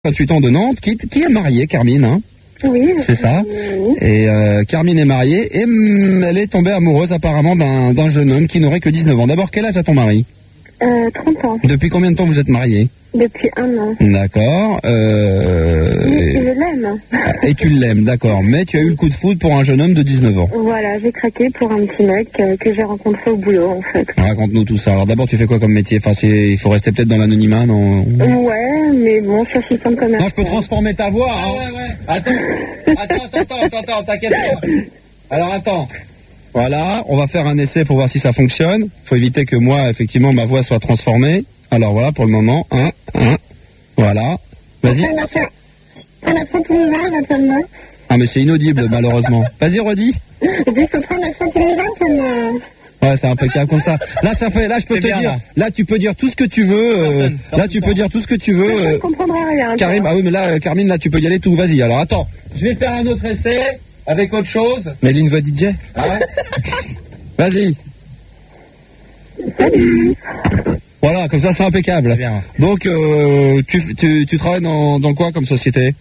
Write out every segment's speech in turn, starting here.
28 ans de Nantes, qui est mariée, Carmine, hein? Oui. C'est ça. Oui. Et Carmine est mariée et elle est tombée amoureuse apparemment d'un jeune homme qui n'aurait que 19 ans. D'abord, quel âge a ton mari? 30 ans. Depuis combien de temps vous êtes mariés? Depuis 1 an. D'accord. Oui, je l'aime. Et tu l'aimes, d'accord. Mais tu as eu le coup de foudre pour un jeune homme de 19 ans. Voilà, j'ai craqué pour un petit mec que j'ai rencontré au boulot, en fait. Raconte-nous tout ça. Alors d'abord, tu fais quoi comme métier? Enfin, il faut rester peut-être dans l'anonymat, non? Ouais, mais bon, je suis assistante commerciale. Non, je peux transformer ta voix, hein. Ouais. Attends, t'inquiète pas. Alors attends. Voilà, on va faire un essai pour voir si ça fonctionne. Faut éviter que moi, effectivement, ma voix soit transformée. Alors voilà, pour le moment, voilà. Vas-y. On a 30 minutes, actuellement. Ah, mais c'est inaudible, malheureusement. Vas-y, redis. Il faut prendre la 30 minutes, Ouais, c'est impeccable comme ça. Là, je peux te dire. Là, tu peux dire tout ce que tu veux. Là, tu peux dire tout ce que tu veux. Je ne comprendrai rien. Karim, ah oui, mais là, Carmine, là, tu peux y aller tout. Vas-y. Alors, attends. Je vais faire un autre essai avec autre chose. Mais une voix DJ. Ah ouais. Vas-y. Salut. Voilà, comme ça, c'est impeccable. Bien. Donc, tu travailles dans quoi comme société?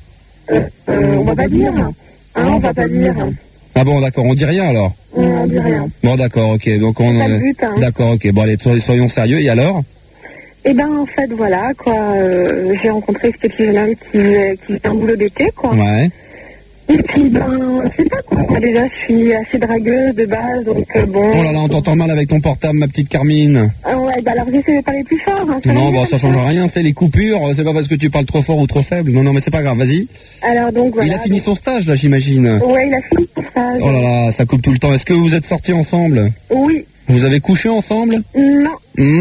On va pas dire. On va pas dire. Ah bon, d'accord. On dit rien alors. On dit rien. Bon, d'accord, ok. Donc C'est pas le but, hein. D'accord, ok. Bon, allez, soyons sérieux. Et alors? Eh ben, en fait, voilà, quoi. J'ai rencontré ce petit jeune homme qui fait un boulot d'été, quoi. Ouais. Et puis, je sais pas, quoi. Déjà, je suis assez dragueuse de base, donc bon. Oh là là, on t'entend mal avec ton portable, ma petite Carmine. Ah ouais, alors j'essaie de parler plus fort. Hein, Non, bon, ça change rien, c'est les coupures, c'est pas parce que tu parles trop fort ou trop faible. Non, mais c'est pas grave, vas-y. Alors donc voilà. Il a fini son stage, là, j'imagine. Ouais, il a fini son stage. Oh là là, ça coupe tout le temps. Est-ce que vous êtes sortis ensemble? Oui. Vous avez couché ensemble? Non.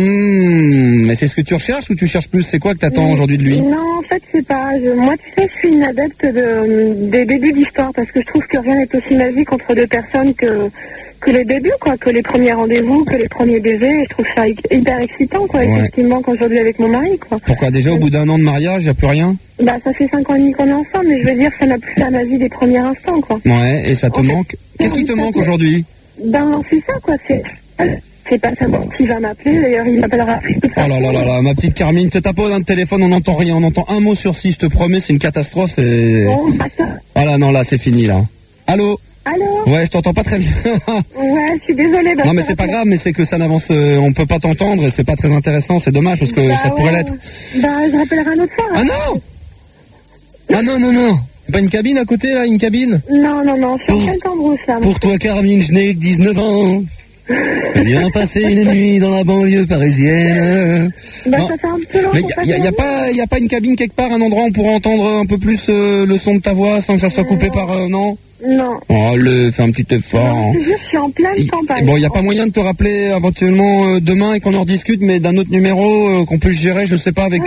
Mais c'est ce que tu recherches ou tu cherches plus? C'est quoi que t'attends aujourd'hui de lui? Non, en fait, c'est pas. Moi, tu sais, je suis une adepte des débuts d'histoire parce que je trouve que rien n'est aussi magique entre deux personnes que les débuts, quoi, que les premiers rendez-vous, que les premiers baisers. Je trouve ça hyper excitant, quoi, Ouais. effectivement, quand je vis avec mon mari, quoi. Pourquoi déjà au bout d'1 an de mariage, y a plus rien? Bah, ça fait 5 ans et demi qu'on est ensemble, mais je veux dire, ça n'a plus la magie des premiers instants, quoi. Ouais, et ça te En fait, manque? Qu'est-ce qui te manque aujourd'hui? Ben, c'est ça, quoi, c'est pas savoir qui va m'appeler, d'ailleurs, il m'appellera. Oh là là là là, ma petite Carmine, t'as pas un téléphone, on n'entend rien, on entend un mot sur 6, je te promets, c'est une catastrophe, c'est... Bon, attends. Oh là non, là, c'est fini, là. Allô? Allô? Ouais, je t'entends pas très bien. Ouais, je suis désolée. Non, mais c'est pas grave, mais c'est que ça n'avance, on peut pas t'entendre et c'est pas très intéressant, c'est dommage parce que ça pourrait l'être. Bah, je rappellerai un autre fois. Ah non! Ah non! C'est pas une cabine à côté, là, une cabine? Non, je suis en pleine cambrousse, là. Pour toi, Carmine, je n'ai que 19 ans. Viens passer une nuit dans la banlieue parisienne. Bah, Non. ça fait un peu long. Mais pour y a pas une cabine quelque part, un endroit où on pourrait entendre un peu plus le son de ta voix sans que ça soit coupé par non? Non. Oh, fais un petit effort. Non, je te jure, je suis en pleine campagne. Bon, il n'y a pas moyen de te rappeler éventuellement demain et qu'on en rediscute, mais d'un autre numéro qu'on peut gérer, je sais pas, avec...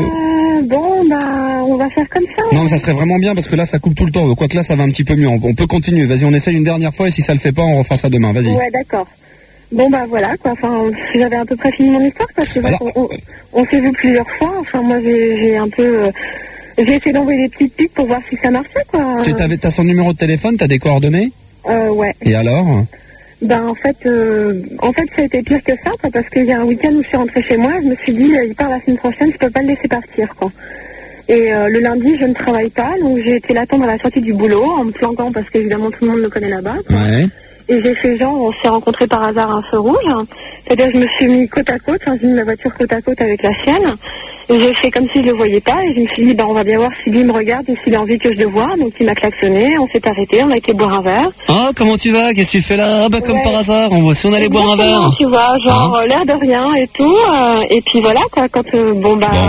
Bon, bah, on va faire comme ça. Non, mais ça serait vraiment bien parce que là, ça coupe tout le temps. Quoique là, ça va un petit peu mieux. On peut continuer. Vas-y, on essaye une dernière fois et si ça le fait pas, on refera ça demain. Vas-y. Ouais, d'accord. Bon, bah, voilà, quoi. Enfin, j'avais à peu près fini mon histoire, parce que on s'est vu plusieurs fois. Enfin, moi, j'ai un peu... j'ai essayé d'envoyer des petites piques pour voir si ça marchait, quoi. T'as son numéro de téléphone, t'as des coordonnées? Ouais. Et alors? Ben en fait, ça a été pire que ça, quoi, parce qu'il y a un week-end où je suis rentrée chez moi, je me suis dit, il part la semaine prochaine, je peux pas le laisser partir, quoi. Et le lundi, je ne travaille pas, donc j'ai été l'attendre à la sortie du boulot, en me planquant, parce qu'évidemment tout le monde me connaît là-bas, quoi. Ouais. Et j'ai fait genre, on s'est rencontrés par hasard à un feu rouge, c'est-à-dire je me suis mis côte à côte, j'ai mis ma voiture côte à côte avec la sienne, et j'ai fait comme si je le voyais pas, et je me suis dit, on va bien voir si lui me regarde et s'il a envie que je le voie, donc il m'a klaxonné, on s'est arrêté, on a été boire un verre. Ah, comment tu vas? Qu'est-ce que tu fais là? Ah bah comme Ouais. par hasard, si on allait boire un verre. Tu vois, genre l'air de rien et tout, et puis voilà, quoi, quand, il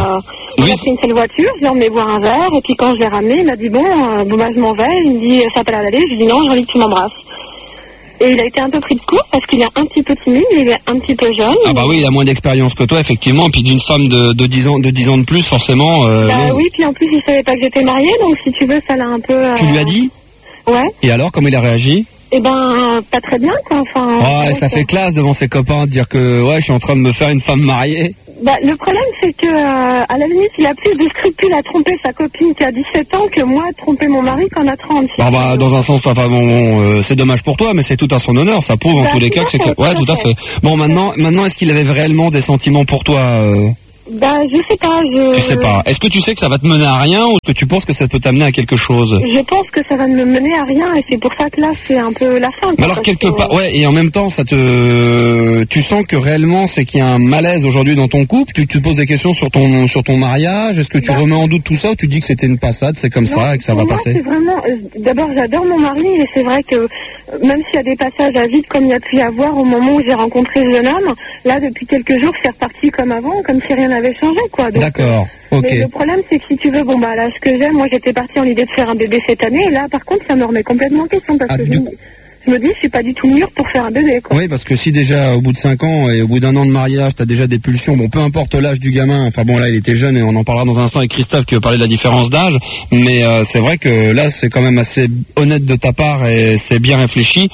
a pris une seule voiture, je l'ai emmené boire un verre, et puis quand je l'ai ramené, il m'a dit, je m'en vais, il me dit, ça peut aller, je lui dis non, j'ai envie que tu m'embrasses. Et il a été un peu pris de court parce qu'il est un petit peu timide, il est un petit peu jeune. Ah bah oui, il a moins d'expérience que toi, effectivement, et puis d'une femme de 10 ans de plus, forcément. Oui, puis en plus il savait pas que j'étais mariée, donc si tu veux, ça l'a un peu... Tu lui as dit? Ouais. Et alors, comment il a réagi? Eh ben, pas très bien, quoi, enfin... Ouais, ça fait classe devant ses copains de dire que, ouais, je suis en train de me faire une femme mariée. Bah, le problème, c'est que, à la limite, il a plus de scrupules à tromper sa copine qui a 17 ans que moi à tromper mon mari qui en a 30. Bah, dans un sens, c'est dommage pour toi, mais c'est tout à son honneur. Ça prouve en tous les cas que c'est que... Ouais, tout à fait. Bon, maintenant, est-ce qu'il avait réellement des sentiments pour toi Bah, je sais pas. Tu sais pas. Est-ce que tu sais que ça va te mener à rien ou est-ce que tu penses que ça peut t'amener à quelque chose? Je pense que ça va me mener à rien et c'est pour ça que là, c'est un peu la fin. Mais alors quelque part, ouais, et en même temps, tu sens que réellement, c'est qu'il y a un malaise aujourd'hui dans ton couple. Tu te poses des questions sur ton mariage. Est-ce que tu remets en doute tout ça ou tu dis que c'était une passade, c'est comme ça et que ça va passer? C'est vraiment. D'abord, j'adore mon mari et c'est vrai que même s'il y a des passages à vide comme il y a pu y avoir au moment où j'ai rencontré ce jeune homme, là, depuis quelques jours, c'est reparti comme avant, comme si rien n'avait changé, quoi. Donc, d'accord. Ok. Mais le problème, c'est que si tu veux, bon, bah, là, ce que j'aime, moi, j'étais partie en l'idée de faire un bébé cette année, et là, par contre, ça me remet complètement en question, parce que je me dis, je suis pas du tout mûre pour faire un bébé, quoi. Oui, parce que si déjà, au bout de 5 ans et au bout d'1 an de mariage, t'as déjà des pulsions, bon, peu importe l'âge du gamin, enfin bon, là, il était jeune et on en parlera dans un instant avec Christophe qui va parler de la différence d'âge, mais c'est vrai que là, c'est quand même assez honnête de ta part et c'est bien réfléchi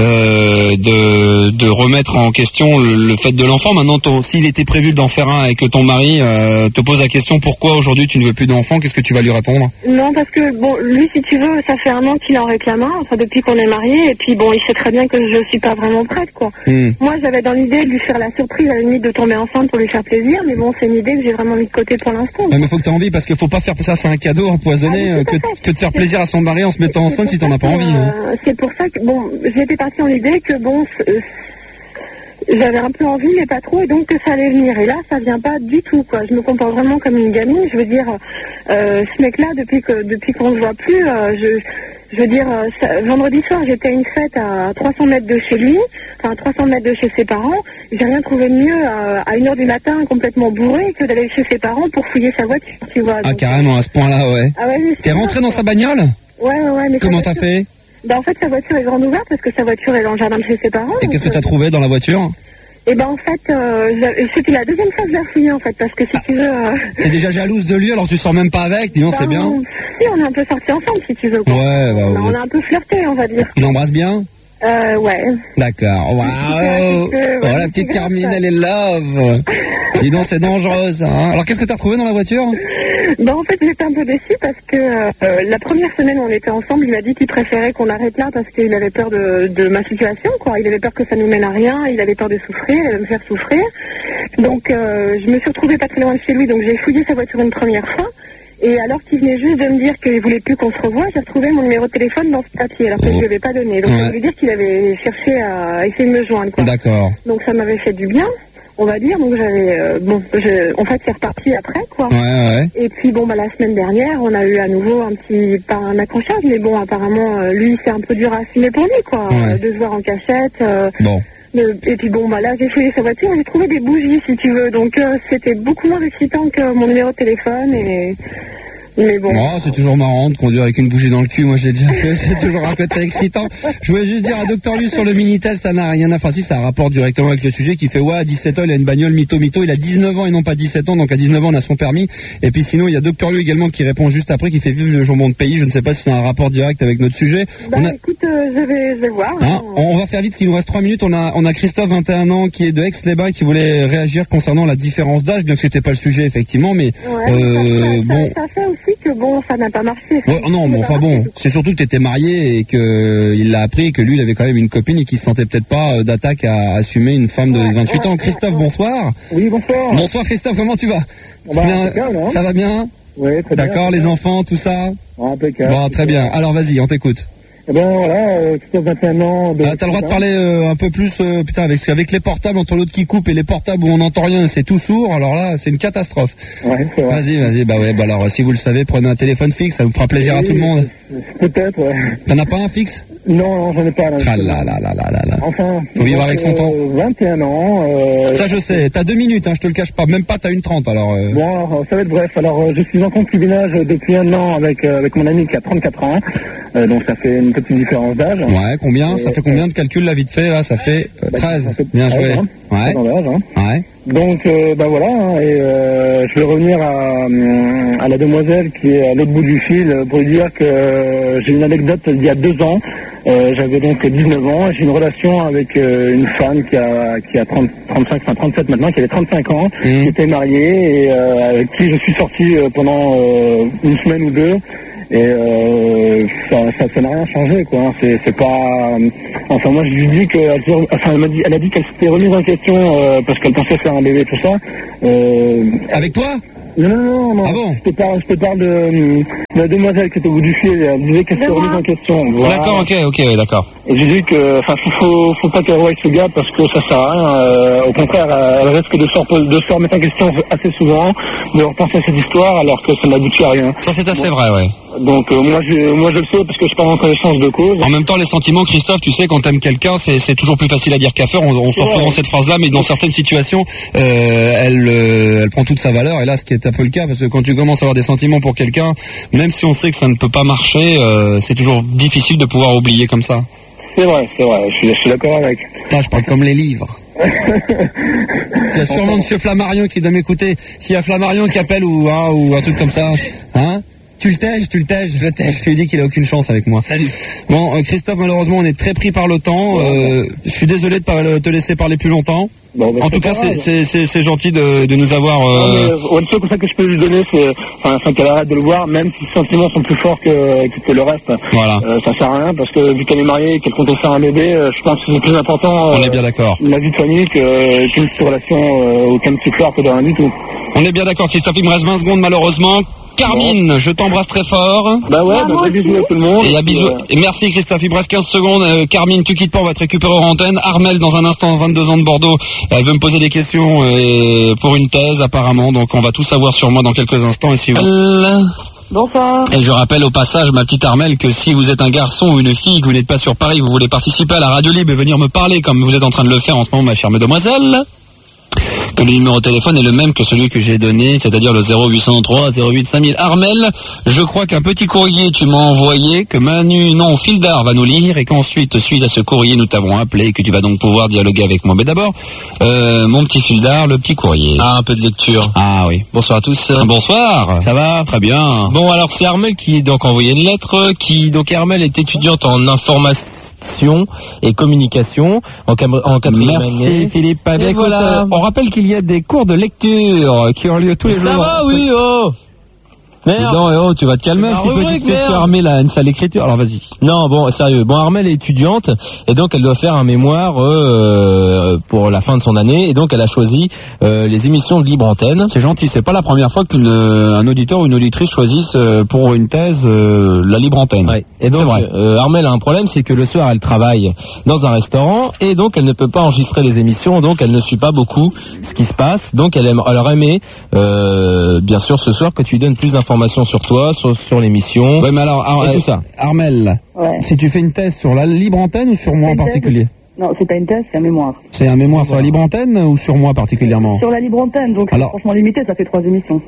de remettre en question le fait de l'enfant. Maintenant, s'il était prévu d'en faire un et que ton mari te pose la question pourquoi aujourd'hui tu ne veux plus d'enfant, qu'est-ce que tu vas lui répondre? Non, parce que, bon, lui, si tu veux, ça fait 1 an qu'il en réclame un, enfin, depuis qu'on est mariés, et puis bon, il sait très bien que je suis pas vraiment prête, quoi. Moi, j'avais dans l'idée de lui faire la surprise, à la limite de tomber enceinte pour lui faire plaisir, mais bon, c'est une idée que j'ai vraiment mis de côté pour l'instant. Ouais, mais faut que t'aies envie, parce qu'il faut pas faire ça, c'est un cadeau empoisonné, que de faire plaisir à son mari en se mettant enceinte si t'en as pas envie. C'est pour ça que, bon, j'étais partie en l'idée que, bon, j'avais un peu envie, mais pas trop, et donc que ça allait venir. Et là, ça vient pas du tout, quoi. Je me comporte vraiment comme une gamine. Je veux dire, ce mec-là, depuis qu'on se voit plus, je veux dire, vendredi soir, j'étais à une fête à 300 mètres de chez lui, enfin 300 mètres de chez ses parents. J'ai rien trouvé de mieux à 1h du matin, complètement bourré, que d'aller chez ses parents pour fouiller sa voiture, tu vois. Ah, donc, carrément, à ce point-là, ouais. Ah ouais, t'es rentré dans sa bagnole? Ouais, mais comment t'as fait? Bah, en fait, sa voiture est grande ouverte parce que sa voiture est dans le jardin de chez ses parents. Et qu'est-ce que t'as trouvé dans la voiture? Et ben en fait, c'était la deuxième fois que je l'ai refouillé en fait, parce que si tu veux... T'es déjà jalouse de lui, alors tu sors même pas avec, dis donc, c'est bien. Si, on est un peu sortis ensemble, si tu veux. Quoi. Ouais, on a un peu flirté, on va dire. Tu l'embrasses bien? Ouais. D'accord. Waouh. Oh, la petite Carmine, elle est love. Dis donc, c'est dangereux, ça. Hein. Alors, qu'est-ce que t'as retrouvé dans la voiture? Ben, en fait, j'étais un peu déçue parce que la première semaine où on était ensemble, il m'a dit qu'il préférait qu'on arrête là parce qu'il avait peur de ma situation, quoi. Il avait peur que ça nous mène à rien, il avait peur de souffrir, de me faire souffrir. Donc, je me suis retrouvée pas très loin de chez lui, donc j'ai fouillé sa voiture une première fois. Et alors qu'il venait juste de me dire qu'il voulait plus qu'on se revoie, j'ai retrouvé mon numéro de téléphone dans ce papier, alors que je ne lui avais pas donné. Donc, ça veut dire qu'il avait cherché à essayer de me joindre, quoi. D'accord. Donc, ça m'avait fait du bien, on va dire. Donc, j'avais... en fait, c'est reparti après, quoi. Ouais. Et puis, bon, bah, la semaine dernière, on a eu à nouveau pas un accrochage, mais bon, apparemment, lui, c'est un peu dur à assumer pour lui, quoi. De se voir en cachette. Bon. Et puis bon, bah là, j'ai fouillé sa voiture, j'ai trouvé des bougies, si tu veux. Donc, c'était beaucoup moins excitant que mon numéro de téléphone. Mais bon. Oh, c'est toujours marrant de conduire avec une bougie dans le cul. Moi, j'ai déjà fait. C'est toujours un côté excitant. Je voulais juste dire à Dr Lu sur le Minitel, ça n'a rien à... Enfin, si, ça rapporte directement avec le sujet qui fait, ouais, à 17 ans, il a une bagnole mytho. Il a 19 ans et non pas 17 ans. Donc, à 19 ans, on a son permis. Et puis, sinon, il y a Dr Lu également qui répond juste après, qui fait vivre le jambon de pays. Je ne sais pas si c'est un rapport direct avec notre sujet. Écoute, je vais voir. Hein, on va faire vite, qu'il nous reste 3 minutes. On a Christophe, 21 ans, qui est de Aix-les-Bains, qui voulait réagir concernant la différence d'âge. Donc, c'était pas le sujet, effectivement, mais, ça fait aussi que bon, ça n'a pas marché. Ouais, non, mais enfin bon, c'est surtout que tu étais marié et que il l'a appris que lui, il avait quand même une copine et qu'il se sentait peut-être pas d'attaque à assumer une femme de 28 ans. Christophe, bonsoir. Oui, bonsoir. Bonsoir Christophe, comment tu vas? Ça va bien? Oui, très bien. D'accord, les enfants, tout ça? Impeccable. Bon, très bien. Alors vas-y, on t'écoute. Eh ben voilà, Christophe, 21 ans. T'as le droit de parler un peu plus, putain, avec les portables, entre l'autre qui coupe et les portables où on n'entend rien, c'est tout sourd, alors là, c'est une catastrophe. Ouais, c'est vrai. Vas-y, bah alors, si vous le savez, prenez un téléphone fixe, ça vous fera plaisir à tout le monde. Peut-être, ouais. T'en as pas un fixe? Non, j'en ai pas, là. Ah là. Enfin. Faut vivre avec son temps. 21 ans, Ça, je sais. T'as 2 minutes, hein, je te le cache pas. Même pas, t'as 1:30, alors. Bon, ça va être bref. Alors, je suis en concubinage depuis 1 an avec mon ami qui a 34 ans. Donc, ça fait une petite différence d'âge. Ouais, combien? Ça fait combien de calculs, là, vite fait, là? Ça fait 13. Ça fait Bien 13, joué. Hein, ouais. Ouais. Donc, voilà, hein, et je vais revenir à la demoiselle qui est à l'autre bout du fil pour lui dire que j'ai une anecdote d'il y a 2 ans. J'avais donc 19 ans, j'ai une relation avec une femme qui a 37 maintenant, qui avait 35 ans, qui était mariée et avec qui je suis sorti pendant une semaine ou deux. Et ça n'a rien changé, quoi. Hein. C'est pas. Enfin, moi, je lui dis que. Enfin, elle a dit qu'elle s'était remise en question parce qu'elle pensait faire un bébé, tout ça. Avec toi? Non. Ah bon? Je te parle de la demoiselle qui était au bout du fil. Elle disait qu'elle s'était remise en question. Voilà. D'accord, ok, d'accord. Et j'ai dit que, enfin, faut pas qu'elle voie ce gars parce que ça sert à rien. Au contraire, elle risque de se remettre en question assez souvent, de repenser à cette histoire alors que ça n'aboutit à rien. Ça, c'est assez vrai, ouais. Donc moi je le sais parce que je parle en connaissance de cause. En même temps, les sentiments, Christophe, tu sais, quand t'aimes quelqu'un, c'est toujours plus facile à dire qu'à faire. On sort souvent cette phrase-là, mais dans certaines situations, elle prend toute sa valeur. Et là, ce qui est un peu le cas, parce que quand tu commences à avoir des sentiments pour quelqu'un, même si on sait que ça ne peut pas marcher, c'est toujours difficile de pouvoir oublier comme ça. C'est vrai, je suis d'accord avec. Putain, je parle comme les livres. Il y a sûrement Monsieur Flammarion qui doit m'écouter. S'il y a Flammarion qui appelle ou un truc comme ça, hein? Tu le tèges, je lui dis qu'il a aucune chance avec moi. Salut. Bon, Christophe, malheureusement, on est très pris par le temps. Je suis désolé de pas te laisser parler plus longtemps. Bon, en tout cas, c'est gentil de nous avoir... Le seul conseil que je peux lui donner, c'est qu'elle arrête de le voir, même si les sentiments sont plus forts que le reste. Voilà. Ça sert à rien, parce que vu qu'elle est mariée et qu'elle compte faire un bébé, je pense que c'est plus important... on est bien d'accord. La vie de famille qu'une petite relation aucun petit fleur que de rien du tout. On est bien d'accord, Christophe. Il me reste 20 secondes, malheureusement. Carmine, je t'embrasse très fort. Bah ouais, bisous à tout le monde. Et à bisous. Et merci Christophe, il me reste 15 secondes. Carmine, tu quittes pas, on va te récupérer en antenne. Armel, dans un instant, 22 ans de Bordeaux, elle veut me poser des questions pour une thèse apparemment, donc on va tout savoir sur moi dans quelques instants. Et si vous... Bonsoir. Et je rappelle au passage, ma petite Armel, que si vous êtes un garçon ou une fille, que vous n'êtes pas sur Paris, vous voulez participer à la radio libre et venir me parler comme vous êtes en train de le faire en ce moment, ma chère mademoiselle, que le numéro de téléphone est le même que celui que j'ai donné, c'est-à-dire le 0803 08 5000. Armel, je crois qu'un petit courrier tu m'as envoyé, que Fildar va nous lire, et qu'ensuite, suite à ce courrier, nous t'avons appelé, et que tu vas donc pouvoir dialoguer avec moi. Mais d'abord, mon petit Fildar, le petit courrier. Ah, un peu de lecture. Ah oui. Bonsoir à tous. Bonsoir. Ça va? Très bien. Bon, alors c'est Armel qui donc envoyé une lettre, donc Armel est étudiante en information et communication en quatrième année. Merci Philippe. Et voilà. On rappelle qu'il y a des cours de lecture qui ont lieu tous les jours. Ça va, oui, oh. Merde. Non, tu vas te calmer un petit peu, tu fais Armel là, une sale écriture. Alors vas-y. Non, bon, sérieux. Bon, Armel est étudiante et donc elle doit faire un mémoire pour la fin de son année et donc elle a choisi les émissions de Libre Antenne. C'est gentil, c'est pas la première fois qu'un auditeur ou une auditrice choisisse pour une thèse la Libre Antenne. Ouais. Et donc Armel a un problème, c'est que le soir elle travaille dans un restaurant et donc elle ne peut pas enregistrer les émissions, donc elle ne suit pas beaucoup ce qui se passe. Donc elle aurait aimé bien sûr ce soir que tu lui donnes plus d'informations sur toi, sur l'émission. Ouais, mais alors, tout ça. Armel, si tu fais une thèse sur la Libre Antenne ou sur moi en particulier? Non, c'est pas une thèse, c'est un mémoire. C'est un mémoire sur la Libre Antenne ou sur moi particulièrement? Sur la Libre Antenne, donc alors, franchement limité, ça fait 3 émissions.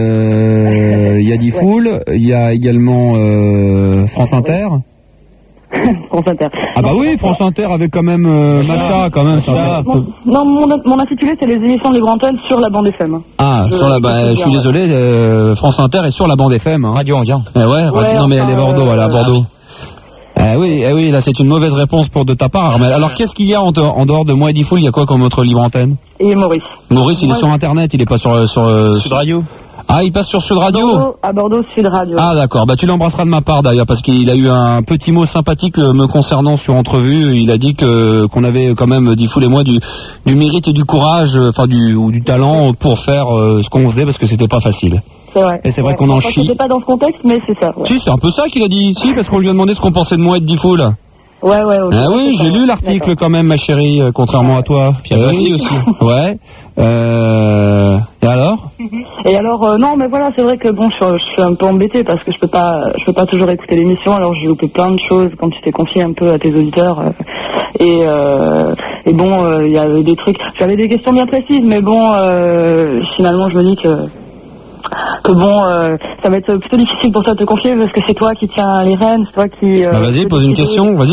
Il y a Diffoul, il y a également France Inter. France Inter. Ah bah oui, France Inter avec quand même Macha, quand même. Non, mon intitulé c'est les émissions de Libre Antenne sur la bande FM. Ah, je suis désolé, France Inter est sur la bande FM. Hein. Radio Anguin. Non mais elle est Bordeaux, voilà, Bordeaux. Oui, là c'est une mauvaise réponse de ta part, Armel. Alors qu'est-ce qu'il y a en dehors de moi et Diffoul? Il y a quoi comme autre Libre Antenne? Et Maurice. Maurice, il est sur Internet, il est pas sur Sud Radio. Ah, il passe sur Sud Radio? À Bordeaux, Sud Radio. Ah d'accord, bah tu l'embrasseras de ma part d'ailleurs, parce qu'il a eu un petit mot sympathique me concernant sur Entrevue. Il a dit qu'on avait quand même, Diffoul et moi, du mérite et du courage, ou du talent pour faire ce qu'on faisait, parce que c'était pas facile. C'est vrai. Et c'est vrai qu'on en chie. C'était pas dans ce contexte, mais c'est ça. Ouais. Si, c'est un peu ça qu'il a dit. Si, parce qu'on lui a demandé ce qu'on pensait de moi et de Diffoul. Ouais. Ah oui, j'ai lu l'article quand même, ma chérie, contrairement à toi. Puis aussi. Ouais. Et alors? Et alors, non, mais voilà, c'est vrai que bon, je suis un peu embêtée parce que je peux pas toujours écouter l'émission. Alors j'ai loupé plein de choses quand tu t'es confié un peu à tes auditeurs. Et bon, il y avait des trucs. J'avais des questions bien précises, mais bon, finalement, je me dis que bon, ça va être plutôt difficile pour toi de te confier parce que c'est toi qui tiens les rênes, c'est toi qui... vas-y, pose une question, vas-y.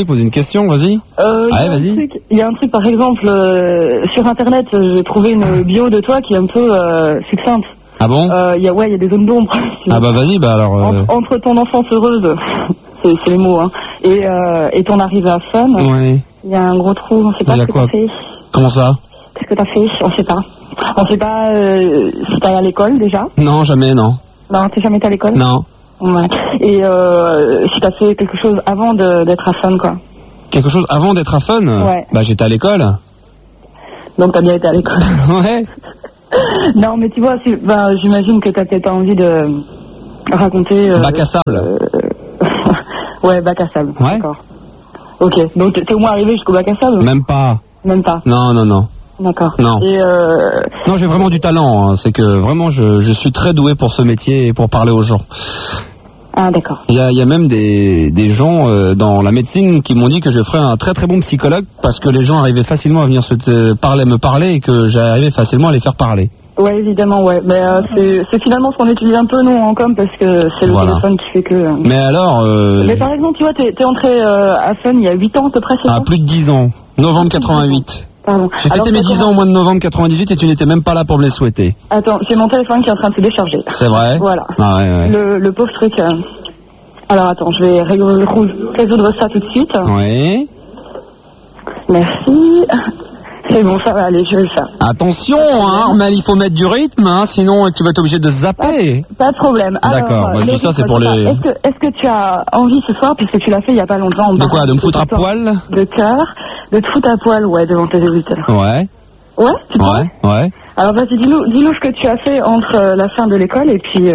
Il y a un truc, par exemple, sur Internet, j'ai trouvé une bio de toi qui est un peu succincte. Ah bon? Il y a des zones d'ombre. Ah bah vas-y, bah alors... Entre ton enfance heureuse, c'est les mots, hein, et ton arrivée à Fun, il y a un gros trou, on sait pas ce que t'as fait. Comment ça? Qu'est-ce que t'as fait? On sait pas. On sait pas si t'es à l'école déjà. Non, jamais, non. Non, t'es jamais été à l'école? Non. Ouais. Et si t'as fait quelque chose avant d'être à Fun, quoi. Quelque chose avant d'être à Fun? Ouais. Bah j'étais à l'école. Donc t'as bien été à l'école. Ouais. Non, mais tu vois, j'imagine que t'as peut-être pas envie de raconter... bac à sable. Ouais, bac à sable. Ouais. D'accord. Ok, donc t'es au moins arrivé jusqu'au bac à sable? Même pas. Même pas. Non. D'accord. Non. Et Non, j'ai vraiment du talent. Hein. C'est que vraiment, je suis très doué pour ce métier et pour parler aux gens. Ah, d'accord. Il y a même des gens dans la médecine qui m'ont dit que je ferais un très très bon psychologue parce que les gens arrivaient facilement à venir me parler et que j'arrivais facilement à les faire parler. Ouais, évidemment, ouais. Mais c'est finalement ce qu'on utilise un peu, nous, en com, parce que c'est le téléphone qui fait que... Mais alors... Mais par exemple, tu vois, t'es entré à Fun il y a 8 ans à peu près, c'est ça? Plus de 10 ans. Novembre 88. Pardon. J'ai fêté mes 10 ans au mois de novembre 98 et tu n'étais même pas là pour me les souhaiter. Attends, j'ai mon téléphone qui est en train de se décharger. C'est vrai? Voilà. Ah ouais. Le pauvre truc... Alors attends, je vais résoudre ça tout de suite. Oui. Merci. C'est bon, ça va aller, je vais le faire. Attention, hein, Armel, il faut mettre du rythme, hein, sinon tu vas être obligé de zapper. Pas de problème. D'accord, moi je dis ça, c'est pour les... Est-ce que tu as envie ce soir, puisque tu l'as fait il y a pas longtemps... De quoi? De me foutre à poil? De cœur. De te foutre à poil, ouais, devant tes auditeurs. Ouais. Ouais, tu penses? Ouais. Alors vas-y, dis-nous ce que tu as fait entre la fin de l'école et puis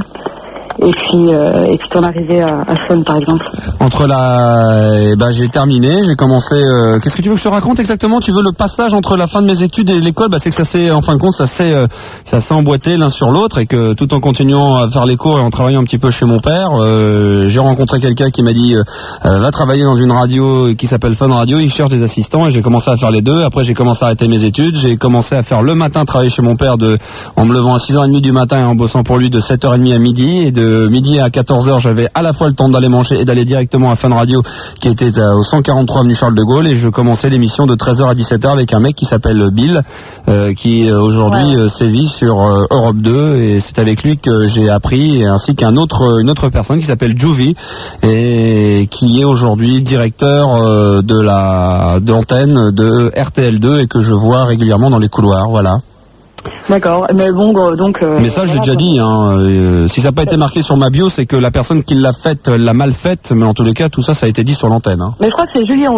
ton arrivée à Fun, par exemple. J'ai terminé, j'ai commencé... Qu'est-ce que tu veux que je te raconte exactement? Tu veux le passage entre la fin de mes études et l'école? C'est que ça s'est, en fin de compte, ça s'est emboîté l'un sur l'autre et que tout en continuant à faire les cours et en travaillant un petit peu chez mon père, j'ai rencontré quelqu'un qui m'a dit va travailler dans une radio qui s'appelle Fun Radio, il cherche des assistants, et j'ai commencé à faire les deux. Après j'ai commencé à arrêter mes études, j'ai commencé à faire le matin travailler chez mon père en me levant à 6h30 du matin et en bossant pour lui de 7h30 à midi, et de midi à 14h j'avais à la fois le temps d'aller manger et d'aller directement à Fun Radio qui était au 143 avenue Charles de Gaulle, et je commençais l'émission de 13h à 17h avec un mec qui s'appelle Bill qui aujourd'hui sévit sur Europe 2, et c'est avec lui que j'ai appris, ainsi qu'une autre personne qui s'appelle Juvie et qui est aujourd'hui directeur de l'antenne de RTL2 et que je vois régulièrement dans les couloirs, voilà. D'accord, mais bon, donc... mais ça, je l'ai déjà dit, hein. Si ça n'a pas été marqué sur ma bio, c'est que la personne qui l'a faite l'a mal faite, mais en tous les cas, tout ça, ça a été dit sur l'antenne. Hein. Mais je crois que c'est Julien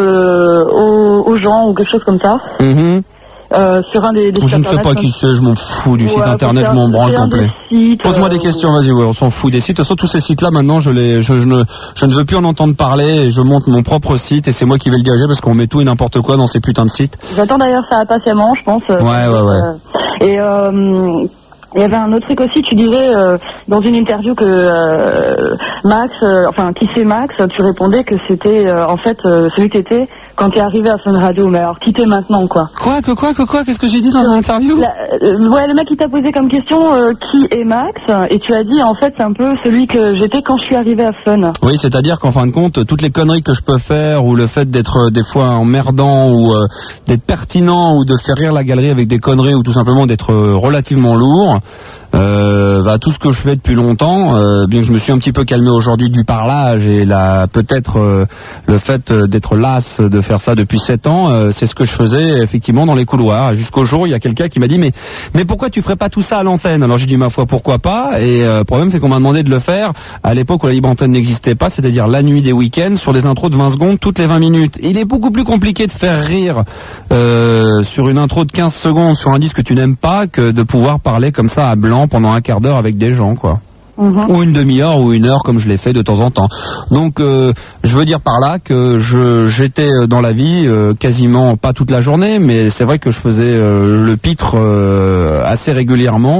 aux gens ou quelque chose comme ça. Sur un des je ne sais pas qui c'est, je m'en fous du site internet, je m'en branle complet. Pose-moi des questions, vas-y, on s'en fout des sites. De toute façon, tous ces sites-là, maintenant, je ne veux plus en entendre parler, et je monte mon propre site, et c'est moi qui vais le diriger parce qu'on met tout et n'importe quoi dans ces putains de sites. J'attends d'ailleurs ça impatiemment, je pense. Ouais. Et il y avait un autre truc aussi, tu disais dans une interview que Max, qui c'est Max, tu répondais que c'était en fait celui que t'étais quand t'es arrivé à Fun Radio, mais alors qui t'es maintenant, quoi? Quoi? Qu'est-ce que j'ai dit dans une interview? Le mec qui t'a posé comme question qui est Max, et tu as dit en fait c'est un peu celui que j'étais quand je suis arrivé à Fun. Oui, c'est-à-dire qu'en fin de compte, toutes les conneries que je peux faire, ou le fait d'être des fois emmerdant, ou d'être pertinent, ou de faire rire la galerie avec des conneries, ou tout simplement d'être relativement lourd, tout ce que je fais depuis longtemps, bien que je me suis un petit peu calmé aujourd'hui du parlage et peut-être le fait d'être las de faire ça depuis 7 ans, c'est ce que je faisais effectivement dans les couloirs, jusqu'au jour où il y a quelqu'un qui m'a dit mais pourquoi tu ferais pas tout ça à l'antenne? Alors j'ai dit ma foi pourquoi pas, et le problème c'est qu'on m'a demandé de le faire à l'époque où la libre antenne n'existait pas, c'est-à-dire la nuit des week-ends, sur des intros de 20 secondes toutes les 20 minutes. Il est beaucoup plus compliqué de faire rire sur une intro de 15 secondes sur un disque que tu n'aimes pas que de pouvoir parler comme ça à blanc pendant un quart d'heure avec des gens, quoi. Ou une demi-heure ou une heure comme je l'ai fait de temps en temps. Donc je veux dire par là que j'étais dans la vie quasiment pas toute la journée, mais c'est vrai que je faisais le pitre assez régulièrement,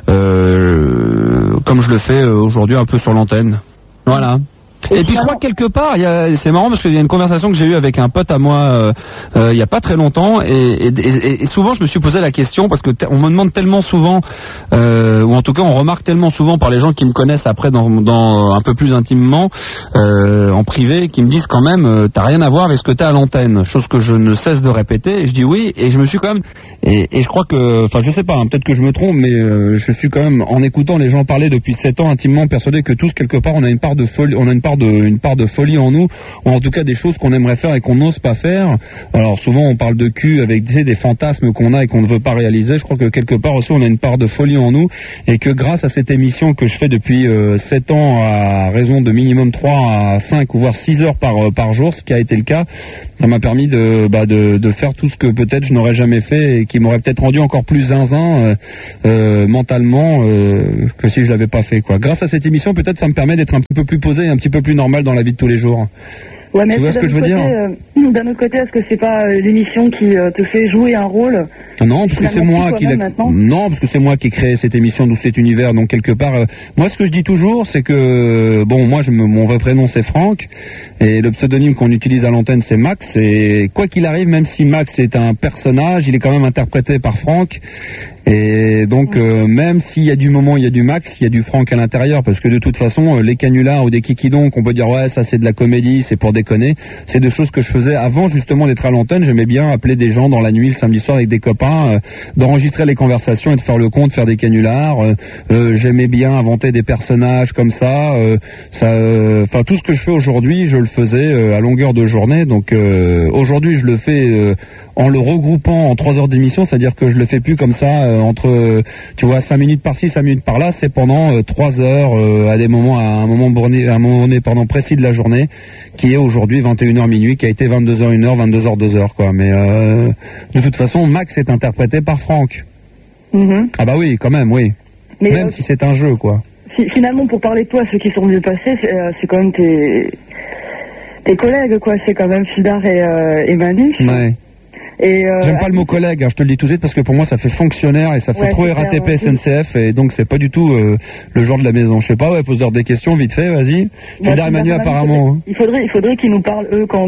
comme je le fais aujourd'hui un peu sur l'antenne. Voilà. Et puis je crois que quelque part, c'est marrant parce qu'il y a une conversation que j'ai eue avec un pote à moi il y a pas très longtemps, et souvent je me suis posé la question parce que on me demande tellement souvent, ou en tout cas on remarque tellement souvent par les gens qui me connaissent après dans un peu plus intimement en privé, qui me disent quand même t'as rien à voir avec ce que t'as à l'antenne, chose que je ne cesse de répéter, et je dis oui, et je me suis quand même et je crois que, enfin je sais pas, hein, peut-être que je me trompe, mais je suis quand même, en écoutant les gens parler depuis 7 ans, intimement persuadé que tous quelque part on a une part de folie, on a une part part de folie en nous, ou en tout cas des choses qu'on aimerait faire et qu'on n'ose pas faire. Alors souvent on parle de cul avec des fantasmes qu'on a et qu'on ne veut pas réaliser. Je crois que quelque part aussi on a une part de folie en nous, et que grâce à cette émission que je fais depuis 7 ans à raison de minimum 3 à 5 ou voire 6 heures par jour, ce qui a été le cas, ça m'a permis de faire tout ce que peut-être je n'aurais jamais fait et qui m'aurait peut-être rendu encore plus zinzin mentalement que si je l'avais pas fait, quoi. Grâce à cette émission, peut-être ça me permet d'être un petit peu plus posé et un petit peu plus normal dans la vie de tous les jours. Ouais, mais tu vois ce que je veux dire ? D'un autre côté, est-ce que c'est pas l'émission qui te fait jouer un rôle ? Non, parce que c'est moi parce que c'est moi qui ai créé cette émission d'où cet univers. Donc quelque part, moi ce que je dis toujours, c'est que moi mon vrai prénom c'est Franck et le pseudonyme qu'on utilise à l'antenne c'est Max. Et quoi qu'il arrive, même si Max est un personnage, il est quand même interprété par Franck. Et donc même s'il y a du moment, il y a du Max, il y a du Franck à l'intérieur, parce que de toute façon les canulars ou des kikidons qu'on peut dire ouais ça c'est de la comédie, c'est pour déconner, c'est des choses que je faisais avant justement d'être à l'antenne. J'aimais bien appeler des gens dans la nuit le samedi soir avec des copains, d'enregistrer les conversations et de faire le compte, faire des canulars. J'aimais bien inventer des personnages comme ça. Enfin tout ce que je fais aujourd'hui, je le faisais à longueur de journée. Donc aujourd'hui je le fais en le regroupant en 3 heures d'émission, c'est-à-dire que je le fais plus comme ça entre 5 minutes par-ci, 5 minutes par-là, c'est pendant 3 heures à un moment donné précis de la journée, qui est aujourd'hui 21h minuit, qui a été 22h 1h, 22h 2h quoi. Mais de toute façon, Max est interprété par Franck. Mm-hmm. Ah bah oui, quand même, oui. Mais même si c'est un jeu, quoi. Finalement, pour parler de toi, ceux qui sont mieux passés, c'est quand même tes collègues, quoi. C'est quand même Fildar et Manu. Ouais. J'aime pas le mot collègue, je te le dis tout de suite, parce que pour moi ça fait fonctionnaire et ça fait trop RATP SNCF, et donc c'est pas du tout le genre de la maison. Je sais pas, pose-leur des questions vite fait, vas-y. Fildar et Manu apparemment. Il faudrait qu'ils nous parlent eux quand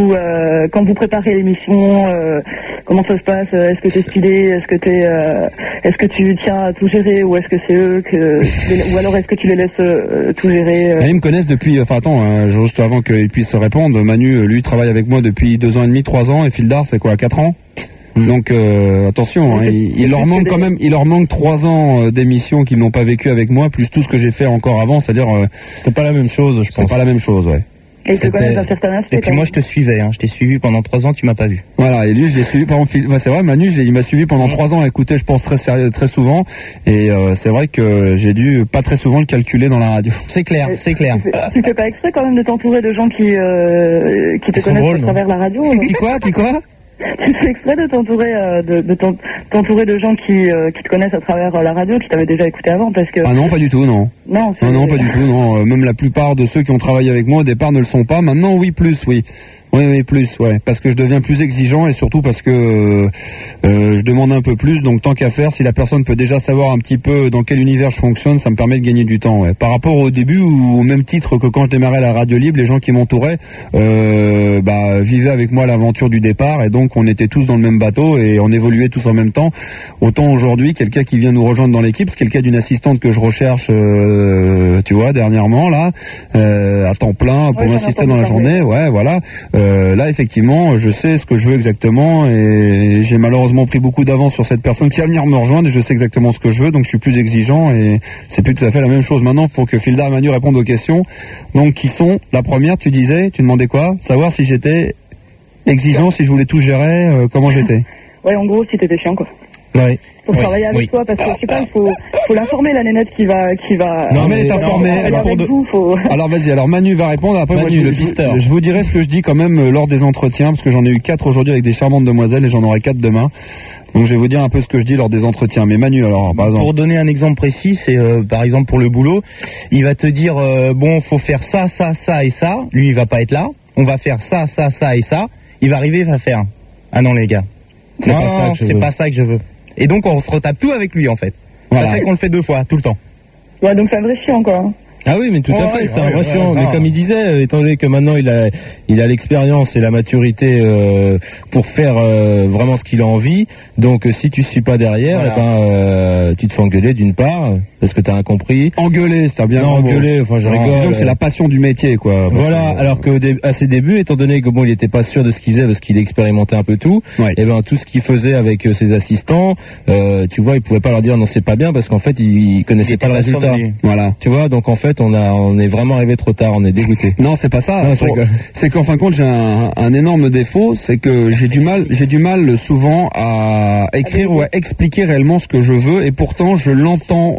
vous préparez l'émission, comment ça se passe, est-ce que t'es stylé, est-ce que tu tiens à tout gérer, ou est-ce que c'est eux ou alors est-ce que tu les laisses tout gérer Ils me connaissent depuis, juste avant qu'ils puissent répondre, Manu lui travaille avec moi depuis 2 ans et demi, 3 ans, et Fildar c'est quoi, 4 ans. Donc attention, il leur manque 3 ans d'émission qu'ils n'ont pas vécu avec moi, plus tout ce que j'ai fait encore avant, c'est-à-dire c'était pas la même chose, je pense. C'est pas la même chose, ouais. Et te connaissent un certain aspect. Et puis moi je te suivais, je t'ai suivi pendant 3 ans, tu m'as pas vu. Voilà, et lui je l'ai suivi pendant c'est vrai, Manu il m'a suivi pendant 3 ans à écouter, je pense très souvent, et c'est vrai que j'ai dû pas très souvent le calculer dans la radio. C'est clair. Tu fais pas exprès quand même de t'entourer de gens qui te connaissent à travers la radio? Qui quoi Tu fais exprès de t'entourer de gens qui te connaissent à travers la radio, qui t'avaient déjà écouté avant, parce que... Ah non, pas du tout, non. Non, pas du tout, non. Même la plupart de ceux qui ont travaillé avec moi au départ ne le sont pas. Maintenant, oui, plus, oui. Oui, plus, ouais. Parce que je deviens plus exigeant, et surtout parce que je demande un peu plus. Donc tant qu'à faire, si la personne peut déjà savoir un petit peu dans quel univers je fonctionne, ça me permet de gagner du temps. Ouais. Par rapport au début, ou au même titre que quand je démarrais la radio libre, les gens qui m'entouraient vivaient avec moi l'aventure du départ, et donc on était tous dans le même bateau et on évoluait tous en même temps. Autant aujourd'hui, quelqu'un qui vient nous rejoindre dans l'équipe, c'est quelqu'un d'une assistante que je recherche, dernièrement là, à temps plein pour m'assister dans la journée. Ouais, voilà. Là effectivement je sais ce que je veux exactement, et j'ai malheureusement pris beaucoup d'avance sur cette personne qui va venir me rejoindre, et je sais exactement ce que je veux, donc je suis plus exigeant, et c'est plus tout à fait la même chose. Maintenant il faut que Fildar et Manu répondent aux questions. Donc qui sont, la première tu demandais quoi? Savoir si j'étais exigeant, si je voulais tout gérer, comment j'étais. Ouais, en gros si t'étais chiant quoi. Ouais. Faut travailler avec toi, parce que je sais pas, il faut l'informer, la nénette qui va. Non mais elle est informée. Alors vas-y, alors Manu va répondre. Après Manu, moi, je vous dirai ce que je dis quand même lors des entretiens, parce que j'en ai eu 4 aujourd'hui avec des charmantes demoiselles, et j'en aurai 4 demain. Donc je vais vous dire un peu ce que je dis lors des entretiens. Mais Manu, alors par exemple. Pour donner un exemple précis, c'est par exemple pour le boulot, il va te dire faut faire ça et ça. Lui il va pas être là. On va faire ça et ça. Il va arriver, il va faire. Ah non les gars. C'est pas ça que je veux. Et donc on se retape tout avec lui en fait. Voilà. Ça fait qu'on le fait 2 fois, tout le temps. Ouais, donc c'est un vrai chiant quoi. Ah oui, mais tout à fait, c'est un vrai chiant. Mais comme il disait, étant donné que maintenant il a l'expérience et la maturité pour faire vraiment ce qu'il a envie, donc si tu suis pas derrière, tu te fais engueuler d'une part, parce que t'as incompris. Engueuler, c'est bien. Non, engueuler, enfin je rigole. Donc c'est la passion du métier, quoi. Voilà, alors que à ses débuts, étant donné que il était pas sûr de ce qu'il faisait parce qu'il expérimentait un peu tout, et tout ce qu'il faisait avec ses assistants, tu vois, il pouvait pas leur dire non c'est pas bien, parce qu'en fait il connaissait pas le résultat. Voilà. Tu vois, donc en fait fait, on est vraiment arrivé trop tard, on est dégoûté. Non, c'est pas ça. Non, c'est qu'en fin de compte, j'ai un énorme défaut, c'est que j'ai du mal souvent à écrire ou à expliquer réellement ce que je veux, et pourtant je l'entends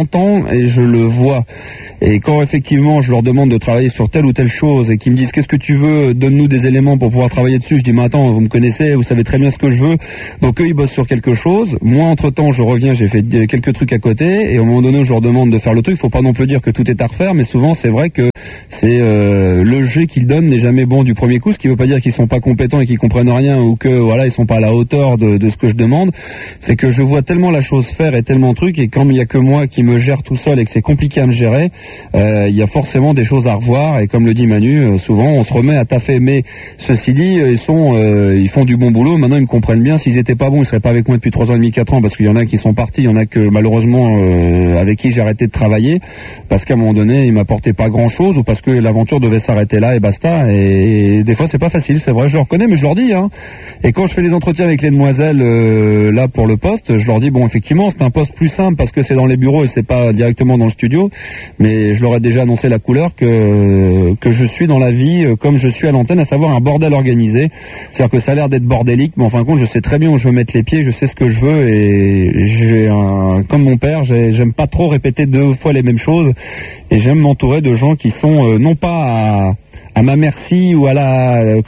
et je le vois. Et quand effectivement je leur demande de travailler sur telle ou telle chose et qu'ils me disent qu'est-ce que tu veux, donne-nous des éléments pour pouvoir travailler dessus, je dis mais attends, vous me connaissez, vous savez très bien ce que je veux. Donc eux ils bossent sur quelque chose, moi entre temps je reviens, j'ai fait quelques trucs à côté, et au moment donné où je leur demande de faire le truc, il faut pas non plus dire que tout est à refaire, mais souvent c'est vrai que c'est le jet qu'ils donnent n'est jamais bon du premier coup, ce qui veut pas dire qu'ils sont pas compétents et qu'ils comprennent rien, ou que voilà ils sont pas à la hauteur de ce que je demande. C'est que je vois tellement la chose faire et tellement de trucs, et quand il y a que moi qui me gère tout seul et que c'est compliqué à me gérer, il y a forcément des choses à revoir, et comme le dit Manu, souvent on se remet à taffer. Mais ceci dit, ils font du bon boulot. Maintenant ils me comprennent bien. S'ils étaient pas bons, ils seraient pas avec moi depuis 3 ans et demi, 4 ans, parce qu'il y en a qui sont partis, il y en a que malheureusement avec qui j'ai arrêté de travailler parce qu'à un moment donné ils m'apportaient pas grand chose, ou parce que l'aventure devait s'arrêter là et basta. Et des fois c'est pas facile, c'est vrai, je le reconnais, mais je leur dis hein. Et quand je fais les entretiens avec les demoiselles là pour le poste, je leur dis bon effectivement c'est un poste plus simple parce que c'est dans les bureaux et c'est pas directement dans le studio, mais je leur ai déjà annoncé la couleur que je suis dans la vie comme je suis à l'antenne, à savoir un bordel organisé. C'est-à-dire que ça a l'air d'être bordélique, mais en fin de compte je sais très bien où je veux mettre les pieds, je sais ce que je veux, et comme mon père, j'aime pas trop répéter 2 fois les mêmes choses, et j'aime m'entourer de gens qui sont non pas à ma merci ou à la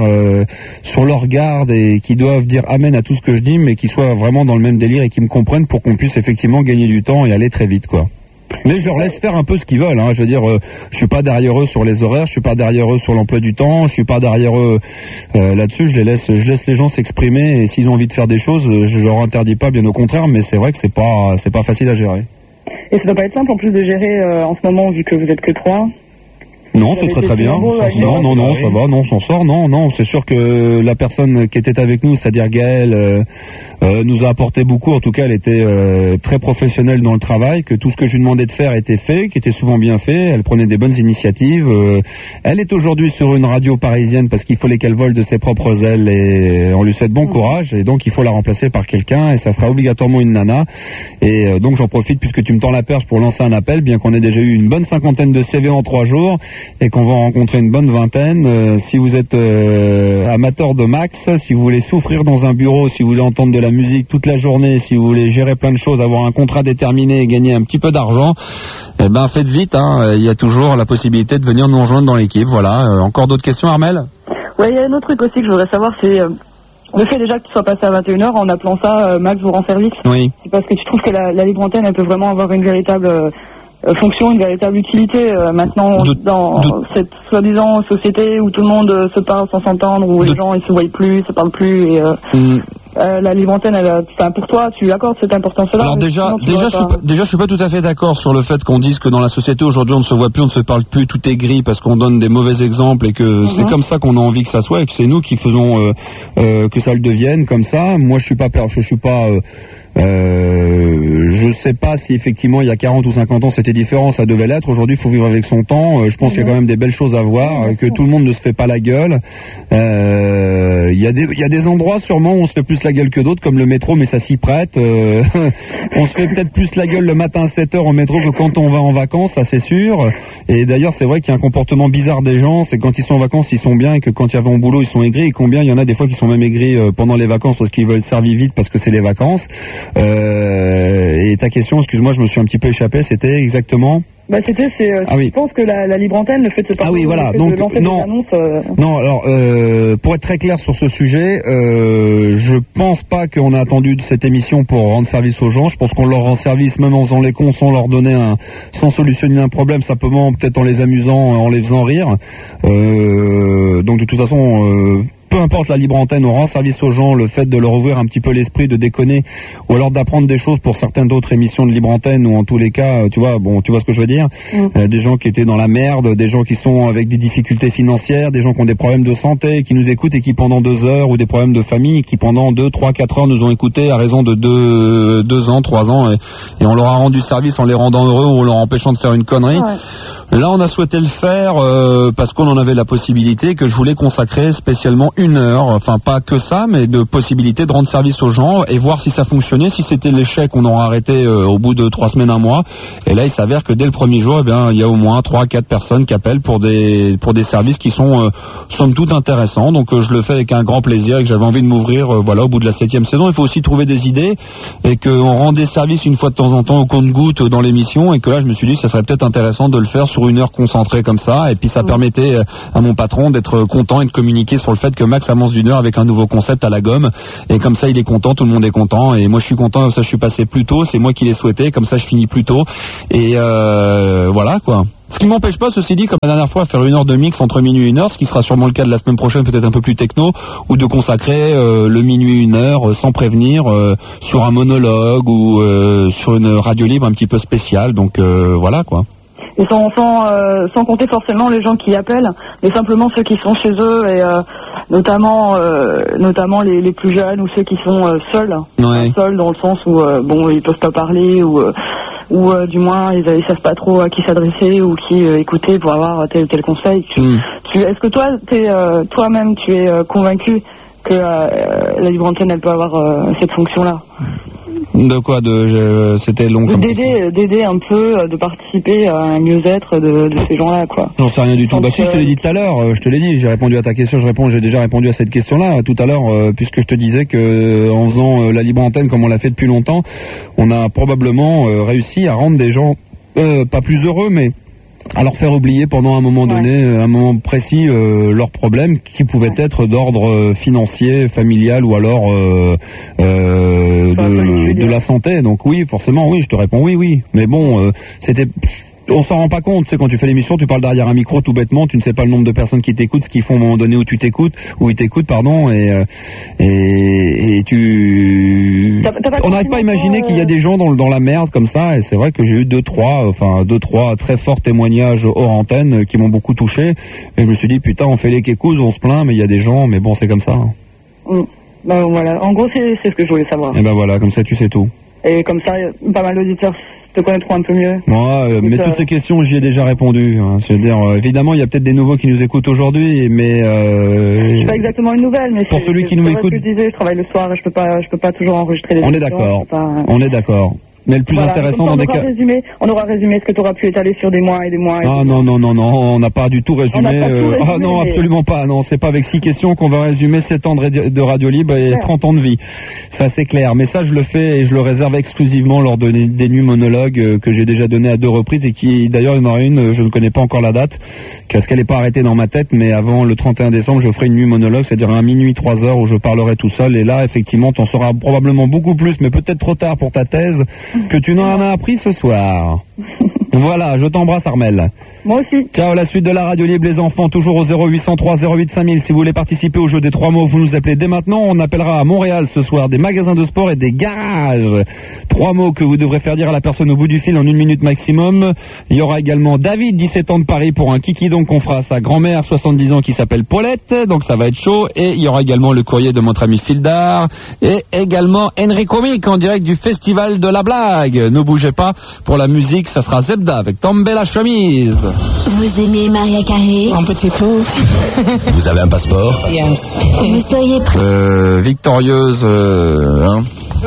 sur leur garde, et qui doivent dire amen à tout ce que je dis, mais qui soient vraiment dans le même délire et qui me comprennent pour qu'on puisse effectivement gagner du temps et aller très vite quoi. Mais je leur laisse faire un peu ce qu'ils veulent, hein. Je veux dire, je suis pas derrière eux sur les horaires, je suis pas derrière eux sur l'emploi du temps, je suis pas derrière eux là-dessus. Je laisse les gens s'exprimer, et s'ils ont envie de faire des choses, je leur interdis pas, bien au contraire. Mais c'est vrai que c'est pas facile à gérer. Et ça doit pas être simple en plus de gérer en ce moment, vu que vous êtes que 3. Non, c'est très bien. Non, ça va, non, on s'en sort, non, c'est sûr que la personne qui était avec nous, c'est-à-dire Gaëlle, nous a apporté beaucoup. En tout cas, elle était très professionnelle dans le travail, que tout ce que je lui demandais de faire était fait, qui était souvent bien fait. Elle prenait des bonnes initiatives. Elle est aujourd'hui sur une radio parisienne parce qu'il fallait qu'elle vole de ses propres ailes, et on lui souhaite bon courage, et donc il faut la remplacer par quelqu'un, et ça sera obligatoirement une nana. Et donc j'en profite puisque tu me tends la perche pour lancer un appel, bien qu'on ait déjà eu une bonne 50aine de CV en 3 jours et qu'on va en rencontrer une bonne vingtaine. Si vous êtes amateur de max, si vous voulez souffrir dans un bureau, si vous voulez entendre de la musique toute la journée, si vous voulez gérer plein de choses, avoir un contrat déterminé et gagner un petit peu d'argent, eh ben faites vite, hein. Il y a toujours la possibilité de venir nous rejoindre dans l'équipe. Voilà. Encore d'autres questions, Armel? Ouais, il y a un autre truc aussi que je voudrais savoir, c'est le fait déjà que tu sois passé à 21h en appelant ça Max vous rend service. Oui. C'est parce que tu trouves que la libre antenne, elle peut vraiment avoir une véritable fonction, une véritable utilité maintenant dans cette soi-disant société où tout le monde se parle sans s'entendre, où les gens ils se voient plus, se parlent plus, et la libre antenne, pour toi, tu accordes cette importance-là? Alors déjà, je suis pas tout à fait d'accord sur le fait qu'on dise que dans la société aujourd'hui on ne se voit plus, on ne se parle plus, tout est gris parce qu'on donne des mauvais exemples, et que c'est comme ça qu'on a envie que ça soit, et que c'est nous qui faisons que ça le devienne comme ça. Moi, je suis pas je sais pas si effectivement il y a 40 ou 50 ans c'était différent, ça devait l'être. Aujourd'hui il faut vivre avec son temps. Je pense qu'il y a quand même des belles choses à voir, que tout le monde ne se fait pas la gueule. Il y a des endroits sûrement où on se fait plus la gueule que d'autres, comme le métro, mais ça s'y prête. On se fait peut-être plus la gueule le matin à 7h au métro que quand on va en vacances, ça c'est sûr. Et d'ailleurs c'est vrai qu'il y a un comportement bizarre des gens, c'est que quand ils sont en vacances ils sont bien, et que quand ils vont au boulot ils sont aigris, et combien il y en a des fois qui sont même aigris pendant les vacances parce qu'ils veulent servir vite parce que c'est les vacances. Et ta question, excuse-moi, je me suis un petit peu échappé, c'était exactement... Je pense que la libre antenne, le fait de se parler, de lancer des annonces... Non, alors, pour être très clair sur ce sujet, je pense pas qu'on a attendu de cette émission pour rendre service aux gens. Je pense qu'on leur rend service même en faisant les cons, sans leur donner sans solutionner un problème, simplement peut-être en les amusant, en les faisant rire. Donc de toute façon... peu importe la libre antenne, on rend service aux gens. Le fait de leur ouvrir un petit peu l'esprit, de déconner, ou alors d'apprendre des choses pour certaines d'autres émissions de libre antenne, ou en tous les cas, tu vois ce que je veux dire. Des gens qui étaient dans la merde, des gens qui sont avec des difficultés financières, des gens qui ont des problèmes de santé, qui nous écoutent et qui pendant 2 heures, ou des problèmes de famille, qui pendant 2, 3, 4 heures nous ont écoutés à raison de 2 ans, 3 ans, et on leur a rendu service en les rendant heureux ou en leur empêchant de faire une connerie. Là, on a souhaité le faire parce qu'on en avait la possibilité, que je voulais consacrer spécialement 1 heure, enfin pas que ça, mais de possibilité de rendre service aux gens et voir si ça fonctionnait. Si c'était l'échec, on aurait arrêté au bout de 3 semaines, 1 mois. Et là, il s'avère que dès le premier jour, eh bien, il y a au moins 3-4 personnes qui appellent pour des services qui sont somme toute intéressants. Donc je le fais avec un grand plaisir et que j'avais envie de m'ouvrir voilà au bout de la 7e saison. Il faut aussi trouver des idées et qu'on rend des services une fois de temps en temps au compte-gouttes dans l'émission, et que là je me suis dit que ça serait peut-être intéressant de le faire sur 1 heure concentrée comme ça, et puis ça permettait à mon patron d'être content et de communiquer sur le fait que Max avance d'1 heure avec un nouveau concept à la gomme, et comme ça il est content, tout le monde est content, et moi je suis content, ça je suis passé plus tôt, c'est moi qui l'ai souhaité, comme ça je finis plus tôt, et voilà quoi. Ce qui m'empêche pas, ceci dit, comme la dernière fois, à faire 1 heure de mix entre minuit et 1 heure, ce qui sera sûrement le cas de la semaine prochaine, peut-être un peu plus techno, ou de consacrer le minuit 1 heure sans prévenir sur un monologue ou sur une radio libre un petit peu spéciale. Donc voilà quoi. Et sans compter forcément les gens qui appellent, mais simplement ceux qui sont chez eux et notamment les plus jeunes ou ceux qui sont seuls, seuls dans le sens où ils peuvent pas parler ou du moins ils savent pas trop à qui s'adresser ou qui écouter pour avoir tel ou tel conseil. Est-ce que toi-même tu es convaincu que la libre antenne elle peut avoir cette fonction-là? De quoi? C'était long comme d'aider un peu, de participer à un mieux-être de ces gens-là, quoi. J'en sais rien du tout. Si, je te l'ai dit tout à l'heure, j'ai répondu à ta question, j'ai déjà répondu à cette question-là tout à l'heure, puisque je te disais que en faisant la libre antenne comme on l'a fait depuis longtemps, on a probablement réussi à rendre des gens pas plus heureux, mais à leur faire oublier pendant un moment donné, un moment précis, leurs problèmes qui pouvaient être d'ordre financier, familial ou alors de la santé. Donc oui, forcément, oui, je te réponds oui. Mais bon, on s'en rend pas compte, tu sais, quand tu fais l'émission, tu parles derrière un micro tout bêtement, tu ne sais pas le nombre de personnes qui t'écoutent, ce qu'ils font au moment donné où ils t'écoutent, et tu... On n'arrive pas à imaginer qu'il y a des gens dans la merde comme ça, et c'est vrai que j'ai eu 2-3 très forts témoignages hors antenne qui m'ont beaucoup touché, et je me suis dit, putain, on fait les kékous, on se plaint, mais il y a des gens, mais bon, c'est comme ça. Ben voilà, en gros, c'est ce que je voulais savoir. Et ben voilà, comme ça, tu sais tout. Et comme ça, pas mal d'auditeurs te connaîtront un peu mieux. Mais toutes ces questions, j'y ai déjà répondu. C'est-à-dire, évidemment, il y a peut-être des nouveaux qui nous écoutent aujourd'hui, mais c'est pas exactement une nouvelle, mais pour celui qui nous écoute, ce que je disais, je travaille le soir et je peux pas toujours enregistrer les émissions. On est d'accord. Mais le plus intéressant dans des cas... On aura résumé ce que tu auras pu étaler sur des mois et des mois. Non, on n'a pas du tout résumé. Non, absolument pas. Non, c'est pas avec 6 questions qu'on va résumer 7 ans de radio libre et 30 ans de vie. Ça, c'est clair. Mais ça, je le fais et je le réserve exclusivement lors des nuits monologues que j'ai déjà donné à 2 reprises et qui, d'ailleurs, il y en aura une, je ne connais pas encore la date, parce qu'elle n'est pas arrêtée dans ma tête, mais avant le 31 décembre, je ferai une nuit monologue, c'est-à-dire un minuit 3 heures où je parlerai tout seul. Et là, effectivement, t'en sauras probablement beaucoup plus, mais peut-être trop tard pour ta thèse, que tu n'en as appris ce soir. Voilà, je t'embrasse Armel. Moi aussi. Ciao, la suite de la radio libre, les enfants, toujours au 0803 08 5000. Si vous voulez participer au jeu des 3 mots, vous nous appelez dès maintenant. On appellera à Montréal ce soir des magasins de sport et des garages. 3 mots que vous devrez faire dire à la personne au bout du fil en 1 minute maximum. Il y aura également David, 17 ans de Paris, pour un kiki, donc on fera à sa grand-mère, 70 ans, qui s'appelle Paulette, donc ça va être chaud. Et il y aura également le courrier de notre ami Fildar et également Enrico Mic en direct du Festival de la Blague. Ne bougez pas, pour la musique, ça sera Zebda avec Tomber la chemise. Vous aimez Maria Carré? Un petit peu. Vous avez un passeport? Yes. Vous seriez prêt? Victorieuse, hein?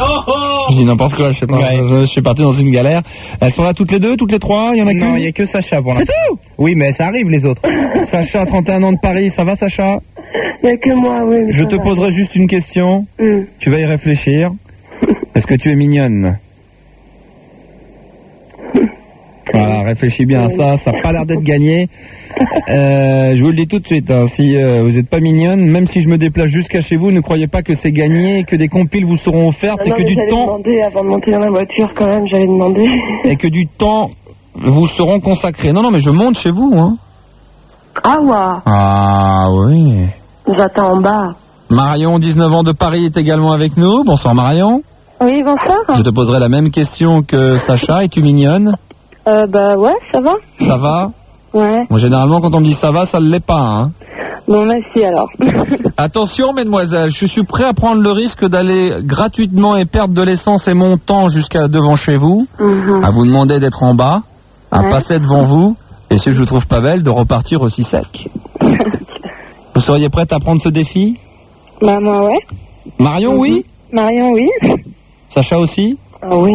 Je dis n'importe quoi, je sais pas. Je suis parti dans une galère. Elles sont là toutes les 2, toutes les 3? Il y en a Non, il y a que Sacha pour l'instant. C'est tout? Oui, mais ça arrive les autres. Sacha, 31 ans de Paris, ça va Sacha? Il n'y a que moi, oui. Je te poserai juste une question. Tu vas y réfléchir. Est-ce que tu es mignonne? Voilà, réfléchis bien à ça, ça n'a pas l'air d'être gagné. Je vous le dis tout de suite, hein, si vous n'êtes pas mignonne, même si je me déplace jusqu'à chez vous, ne croyez pas que c'est gagné, que des compiles vous seront offertes, et que du temps... demander avant de monter dans la voiture quand même, j'allais demander. Et que du temps vous seront consacrés. Non, mais je monte chez vous, hein. Ah ouais. Ah oui. J'attends en bas. Marion, 19 ans de Paris, est également avec nous. Bonsoir Marion. Oui, bonsoir. Je te poserai la même question que Sacha. Es-tu mignonne? Bah ouais, ça va. Ça va? Ouais. Bon, généralement, quand on me dit ça va, ça ne l'est pas, hein. Bon, merci alors. Attention, mesdemoiselles, je suis prêt à prendre le risque d'aller gratuitement et perdre de l'essence et mon temps jusqu'à devant chez vous, à vous demander d'être en bas, à passer devant vous, Et si je vous trouve pas belle, de repartir aussi sec. Vous seriez prête à prendre ce défi? Bah moi ouais. Marion, oui? Marion oui. Sacha aussi? Ah oui.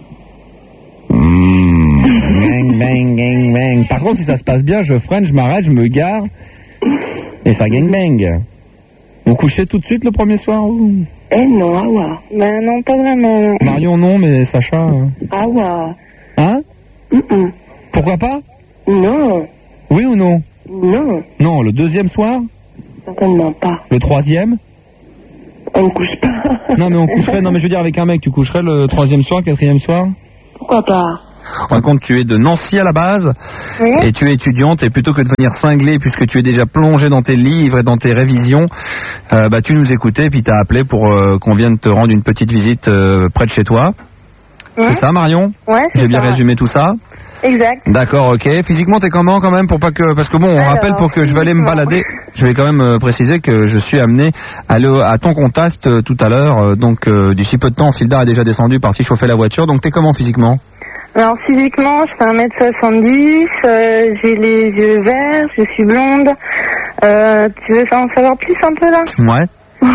Bang, bang, gang, bang. Par contre, si ça se passe bien, je freine, je m'arrête, je me gare. Et ça gang bang. Vous couchez tout de suite le premier soir ou... Non, ah ouais. Bah non, pas vraiment. Non. Marion, non, mais Sacha... Ah ouais. Hein? Pourquoi pas? Non. Oui ou non? Non. Non, le deuxième soir? Certainement pas. Le troisième? On ne couche pas. Non, mais on coucherait... Non, mais je veux dire, avec un mec, tu coucherais le troisième soir, quatrième soir? Pourquoi pas? Par contre, tu es de Nancy à la base, oui. Et tu es étudiante, et plutôt que de venir cingler, puisque tu es déjà plongée dans tes livres et dans tes révisions, tu nous écoutais, et puis t'as appelé pour qu'on vienne te rendre une petite visite près de chez toi. C'est ça, Marion? Ouais. J'ai bien résumé tout ça? Exact. D'accord, ok. Physiquement, t'es comment quand même, pour pas que, parce que bon, on rappelle, pour que je vais aller me balader, je vais quand même préciser que je suis amené à aller à ton contact tout à l'heure, donc d'ici peu de temps, Fildar est déjà descendu, parti chauffer la voiture, donc t'es comment physiquement? Alors physiquement, je fais 1m70, j'ai les yeux verts, je suis blonde. Tu veux en savoir plus un peu là? Ouais.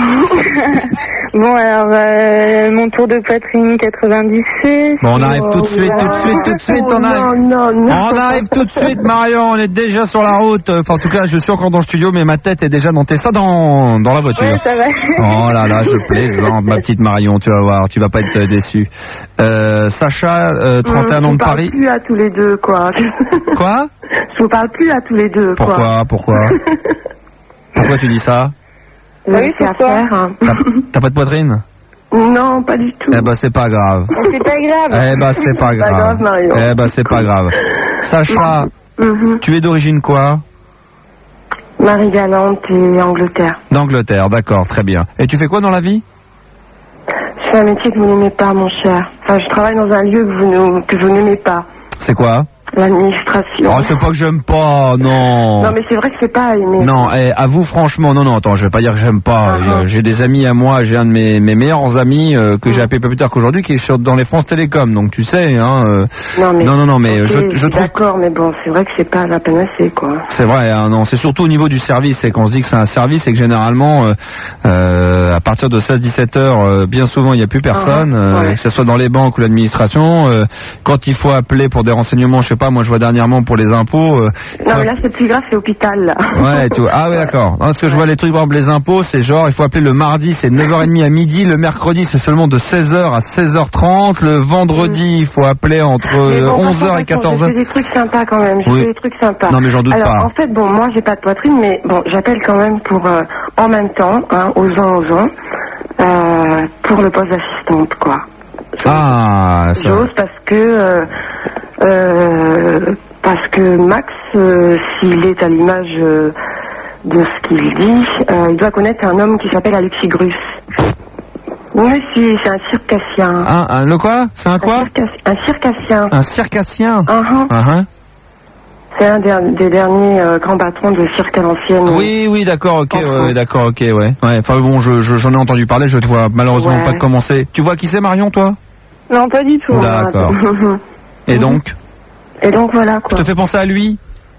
Bon alors, mon tour de poitrine 90C. Bon, on arrive tout de suite, on arrive. Non. On arrive tout de suite, Marion, on est déjà sur la route. Enfin, en tout cas, je suis encore dans le studio, mais ma tête est déjà dans dans la voiture. Ouais, ça va. Oh là, je plaisante, ma petite Marion, tu vas voir, tu vas pas être déçue. Sacha, 31 ans de Paris. Je vous parle plus à tous les deux, quoi. Quoi? Je vous parle plus à tous les deux, quoi. Pourquoi tu dis ça? Oui, c'est faire. Hein. T'as pas de poitrine? Non, pas du tout. Eh ben, c'est pas grave. C'est pas grave. Eh ben, c'est pas grave. Pas grave, Marion. Eh ben, c'est pas grave. Sacha, tu es d'origine quoi? Marie-Galante et Angleterre. D'Angleterre, d'accord, très bien. Et tu fais quoi dans la vie? Je fais un métier que vous n'aimez pas, mon cher. Enfin, je travaille dans un lieu que vous n'aimez pas. C'est quoi? L'administration. Oh, c'est pas que j'aime pas, non. Non, mais c'est vrai que c'est pas aimé. Non, avoue franchement, non, attends, je vais pas dire que j'aime pas. J'ai des amis à moi, j'ai un de mes meilleurs amis que j'ai appelé pas plus tard qu'aujourd'hui, qui est dans les France Télécom, donc tu sais, hein. Non, mais okay, je trouve. D'accord, mais bon, c'est vrai que c'est pas la panacée, quoi. C'est vrai, hein, non, c'est surtout au niveau du service, c'est qu'on se dit que c'est un service et que généralement, à partir de 16-17 heures, bien souvent il y a plus personne, que ce soit dans les banques ou l'administration. Quand il faut appeler pour des renseignements, je sais pas, moi je vois dernièrement pour les impôts. Non, mais là c'est plus grave, c'est hôpital, là. Ouais, tu vois. Ah oui, d'accord. Parce que je vois les trucs, par exemple, les impôts, c'est genre, il faut appeler le mardi, c'est de 9h30 à midi, le mercredi, c'est seulement de 16h à 16h30, le vendredi, il faut appeler entre 11h et 14h. Je fais des trucs sympas quand même, je fais des trucs sympas. Non, mais j'en doute pas. En fait, bon, moi j'ai pas de poitrine, mais bon, j'appelle quand même pour, en même temps, hein, aux ans, pour le poste d'assistante, quoi. Ah, ça. J'ose parce que Max, s'il est à l'image de ce qu'il dit, il doit connaître un homme qui s'appelle Alexis Grus. Oui, c'est un circassien. Le quoi? C'est un quoi? Un circassien. Un circassien? C'est un des derniers grands patrons de cirque à l'ancienne. Oui, d'accord, ok, ouais. Enfin bon, j'en ai entendu parler, je te vois malheureusement pas commencer. Tu vois qui c'est, Marion, toi? Non, pas du tout. D'accord. Et donc? Et donc voilà, quoi. Ça te fait penser à lui?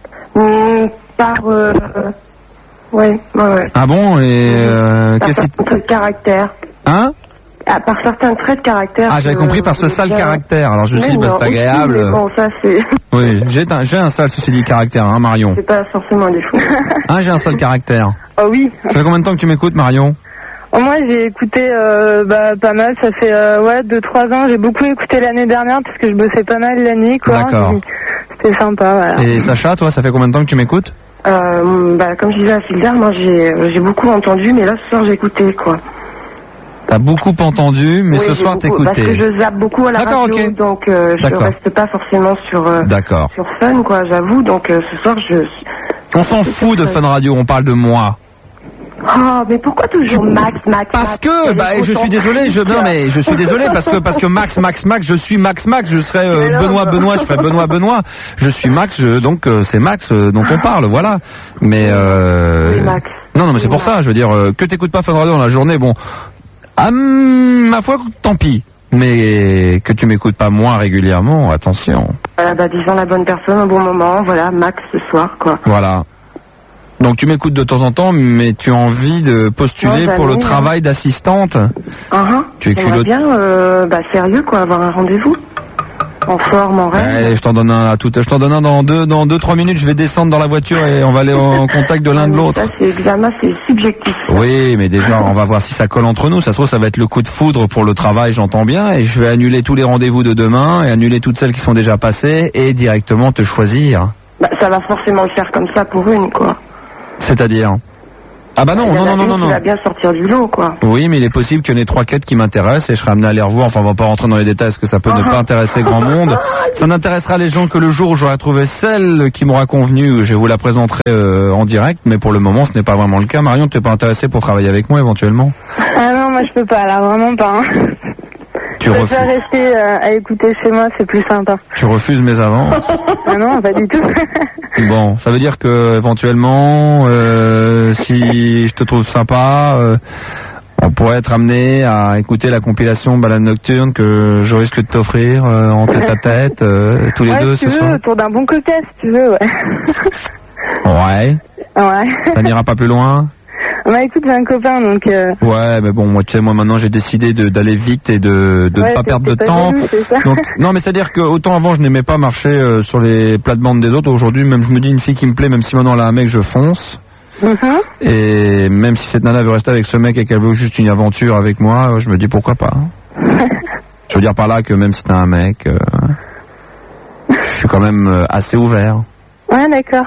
Ouais. Ah bon? Et qu'est-ce qui... Par certains traits de caractère. Hein? Par certains traits de caractère. Ah, j'avais compris par ce sale caractère. Alors je me suis dit, c'est agréable. Mais bon, ça c'est... Oui, j'ai un sale, ceci dit, caractère, hein, Marion. C'est pas forcément un défaut. J'ai un sale caractère. Oh oui. Ça fait combien de temps que tu m'écoutes, Marion? Moi, j'ai écouté pas mal. Ça fait 2-3 ans. J'ai beaucoup écouté l'année dernière parce que je bossais pas mal la nuit, quoi. D'accord. C'était sympa, voilà. Et Sacha, toi, ça fait combien de temps que tu m'écoutes? Comme je disais à Fildar, moi j'ai beaucoup entendu, mais là ce soir j'ai écouté, quoi. T'as beaucoup entendu, mais ce soir t'écoutais. Parce que je zappe beaucoup à la radio, donc je reste pas forcément sur Fun, quoi, j'avoue. Donc ce soir On s'en fout de Fun Radio, on parle de moi. Oh, mais pourquoi toujours Max? Parce que, je suis désolé, je suis désolé parce que Max, je suis Max, je serais Benoît, je ferais Benoît, je suis Max, donc c'est Max dont on parle, voilà. Mais Max. Non, mais c'est pour ça, je veux dire, que t'écoutes pas Fun Radio dans la journée, bon, ma foi, tant pis. mais que tu m'écoutes pas moins régulièrement, attention. Disons la bonne personne au bon moment, voilà, Max ce soir, quoi. Voilà. Donc tu m'écoutes de temps en temps, mais tu as envie de postuler pour le travail d'assistante. Tu es culotté. Bien, sérieux, quoi, avoir un rendez-vous. En forme, en rêve. Ouais, je t'en donne un dans 2-3 minutes, je vais descendre dans la voiture et on va aller en contact de l'un de l'autre. Ça, c'est subjectif. Oui, mais déjà, on va voir si ça colle entre nous. Ça se trouve, ça va être le coup de foudre pour le travail, j'entends bien, et je vais annuler tous les rendez-vous de demain et annuler toutes celles qui sont déjà passées et directement te choisir. Ça va forcément le faire comme ça pour une, quoi. C'est-à-dire? Ah bah non. Il va bien sortir du lot, quoi. Oui, mais il est possible qu'il y en ait 3-4 qui m'intéressent et je serai amené à les revoir. Enfin, on va pas rentrer dans les détails parce que ça peut ne pas intéresser grand monde. Ça n'intéressera les gens que le jour où j'aurai trouvé celle qui m'aura convenu. Je vous la présenterai en direct, mais pour le moment, ce n'est pas vraiment le cas. Marion, tu n'es pas intéressée pour travailler avec moi éventuellement? Ah non, moi je peux pas, là, vraiment pas. Tu refuses. Je préfère rester à écouter chez moi, c'est plus sympa. Tu refuses mes avances? Ah non, pas du tout. Bon, ça veut dire que éventuellement, si je te trouve sympa, on pourrait être amené à écouter la compilation Balade Nocturne que je risque de t'offrir en tête à tête, tous les deux ce soir. Autour d'un bon coca, si tu veux, ouais. Ouais. Ça n'ira pas plus loin? Écoute, j'ai un copain, donc... Ouais, mais bon, moi, tu sais, moi, maintenant, j'ai décidé d'aller vite et de ne pas perdre de temps. Donc, non, mais c'est-à-dire que, autant avant, je n'aimais pas marcher sur les plates-bandes des autres. Aujourd'hui, même, je me dis, une fille qui me plaît, même si maintenant, elle a un mec, je fonce. Et même si cette nana veut rester avec ce mec et qu'elle veut juste une aventure avec moi, je me dis, pourquoi pas. Je veux dire par là que même si t'as un mec, je suis quand même assez ouvert. Ouais, d'accord.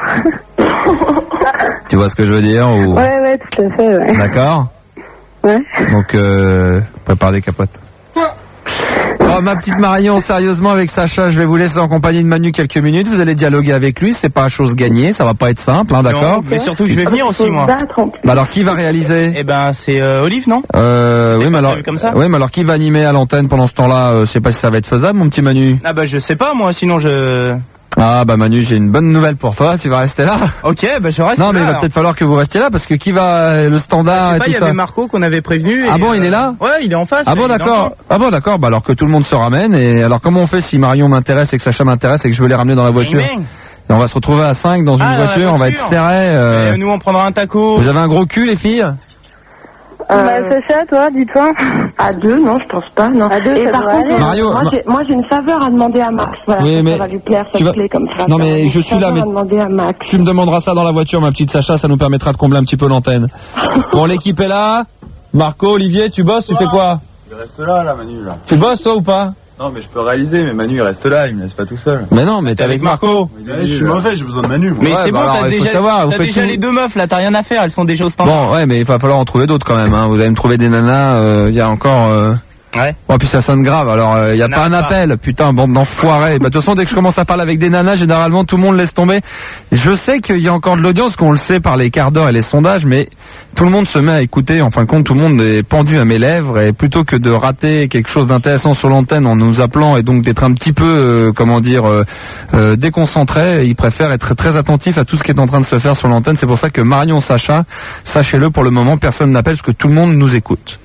Tu vois ce que je veux dire ou... Ouais, tout à fait, ouais. D'accord. Ouais. Donc, prépare des capotes. Oh, ma petite Marion, sérieusement, avec Sacha, je vais vous laisser en compagnie de Manu quelques minutes. Vous allez dialoguer avec lui, c'est pas chose gagnée, ça va pas être simple, hein, d'accord? Mais surtout que je vais venir aussi, moi. Bah alors, qui va réaliser? Eh ben, c'est Olive, non? Oui, mais alors, oui, mais alors, qui va animer à l'antenne pendant ce temps-là? Je sais pas si ça va être faisable, mon petit Manu. Ah bah, je sais pas, moi, sinon je... Ah bah Manu, j'ai une bonne nouvelle pour toi, tu vas rester là. Ok, bah je reste là. Non mais il va peut-être falloir que vous restiez là parce que qui va le standard et tout ça. Je sais pas, il y avait Marco qu'on avait prévenu. Ah bon, il est là? Ouais, il est en face. Ah bon, d'accord. Ah bon, d'accord. Bah alors que tout le monde se ramène et alors comment on fait si Marion m'intéresse et que Sacha m'intéresse et que je veux les ramener dans la voiture? Et on va se retrouver à 5 dans une voiture, on va être serré. Nous on prendra un taco. Vous avez un gros cul les filles? Sacha, toi, dis-toi. À 2, non, je pense pas, non. À 2, et par contre, Mario, moi j'ai une faveur à demander à Max. Voilà, oui, mais ça va lui plaire, cette clé comme ça. Non mais je suis là, mais tu me demanderas ça dans la voiture, ma petite Sacha, ça nous permettra de combler un petit peu l'antenne. Bon, l'équipe est là. Marco, Olivier, tu bosses, tu fais quoi? Il reste là, Manu, là. Tu bosses, toi, ou pas? Non, mais je peux réaliser, mais Manu, il reste là, il me laisse pas tout seul. Mais non, mais t'es avec Marco. Je suis mauvais, j'ai besoin de Manu. Moi. Mais c'est bon, t'as déjà les deux meufs, là, t'as rien à faire, elles sont déjà au standard. Bon, ouais, mais il va falloir en trouver d'autres quand même, hein. Vous allez me trouver des nanas, il y a encore... Ouais. Bon, puis ça sonne grave, alors il y a pas un appel, putain, bande d'enfoirés. Bah, de toute façon, dès que je commence à parler avec des nanas, généralement, tout le monde laisse tomber. Je sais qu'il y a encore de l'audience, qu'on le sait par les quarts d'heure et les sondages, mais tout le monde se met à écouter. En fin de compte, tout le monde est pendu à mes lèvres, et plutôt que de rater quelque chose d'intéressant sur l'antenne en nous appelant et donc d'être un petit peu, déconcentré, ils préfèrent être très attentifs à tout ce qui est en train de se faire sur l'antenne. C'est pour ça que Marion, Sacha, sachez-le, pour le moment, personne n'appelle parce que tout le monde nous écoute.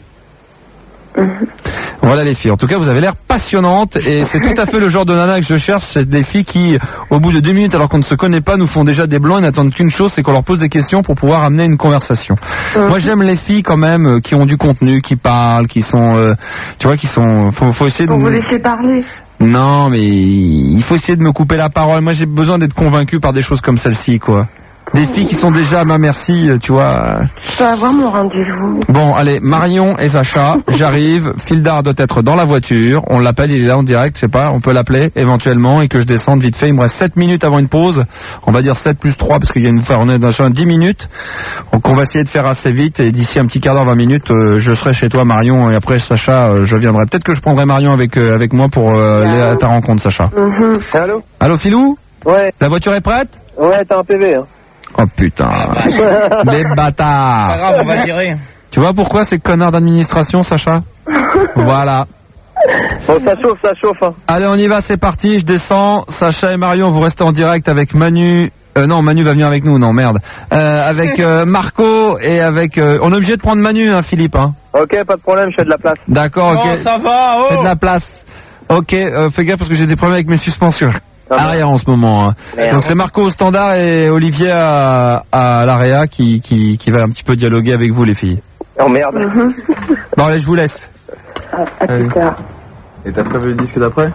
Voilà les filles, en tout cas vous avez l'air passionnantes et c'est tout à fait le genre de nana que je cherche. C'est des filles qui au bout de 2 minutes alors qu'on ne se connaît pas nous font déjà des blancs et n'attendent qu'une chose, c'est qu'on leur pose des questions pour pouvoir amener une conversation. Moi j'aime les filles quand même qui ont du contenu, qui parlent, qui sont faut essayer de vous laisser parler. Non mais il faut essayer de me couper la parole. Moi j'ai besoin d'être convaincu par des choses comme celle-ci quoi. Des filles qui sont déjà à ma merci, tu vois. Je peux avoir mon rendez-vous. Bon, allez, Marion et Sacha, j'arrive. Fildar doit être dans la voiture. On l'appelle, il est là en direct, je sais pas. On peut l'appeler éventuellement et que je descende vite fait. Il me reste 7 minutes avant une pause. On va dire 7 plus 3 parce qu'il y a on est dans 10 minutes. Donc on va essayer de faire assez vite et d'ici un petit quart d'heure, 20 minutes, je serai chez toi, Marion. Et après, Sacha, je viendrai. Peut-être que je prendrai Marion avec moi pour aller à ta rencontre, Sacha. Allô? Allô, Philou? Ouais. La voiture est prête? Ouais, t'as un PV, hein. Oh putain, les bâtards. Pas grave, on va gérer. Tu vois pourquoi ces connards d'administration, Sacha? Voilà. Bon, ça chauffe, hein. Allez, on y va, c'est parti, je descends. Sacha et Marion, vous restez en direct avec Manu Non, Manu va venir avec nous, non, merde. Avec Marco et avec... on est obligé de prendre Manu, hein, Philippe. Hein. Ok, pas de problème, je fais de la place. D'accord, ok. Non, ça va, oh. Fais de la place. Ok, fais gaffe parce que j'ai des problèmes avec mes suspensions. Arrière en ce moment. Hein. Donc c'est Marco au standard et Olivier à l'AREA qui va un petit peu dialoguer avec vous, les filles. Oh merde. Bon, allez, je vous laisse. À plus tard. Et t'as prévu le disque d'après?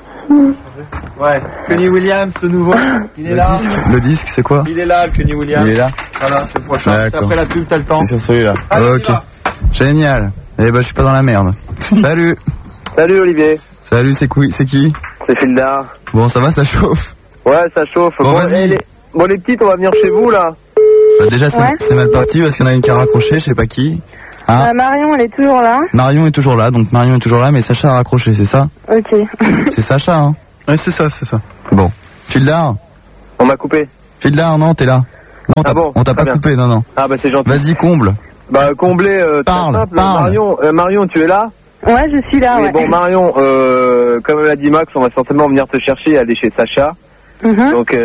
Ouais, Kenny Williams, le nouveau. Il est là. Le disque, c'est quoi? Il est là, le Kenny Williams. Il est là. Voilà, c'est le prochain. C'est après la pub, t'as le temps. C'est sur celui-là. Allez, ok. Génial. Eh ben, je suis pas dans la merde. Salut. Salut Olivier. Salut, c'est qui? C'est Fildar. Bon, ça va, ça chauffe? Ouais, ça chauffe. Bon, vas-y. Les petites, on va venir chez vous, là. Bah, déjà, c'est mal parti parce qu'il y en a une qui a raccroché, je sais pas qui. Ah. Marion, elle est toujours là. Marion est toujours là, donc Marion est toujours là, mais Sacha a raccroché, c'est ça? Ok. C'est Sacha, hein? Ouais, c'est ça. Bon. Fildar? On m'a coupé. Fildar, non, t'es là. Non, on t'a pas coupé, non. Ah bah c'est gentil. Vas-y, comble. Bah combler, parle, très simple. parle. Marion, tu es là? Ouais, je suis là, ouais. Bon, Marion, comme l'a dit Max, on va certainement venir te chercher et aller chez Sacha. Donc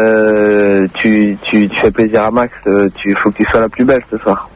tu fais plaisir à Max, faut que tu sois la plus belle ce soir.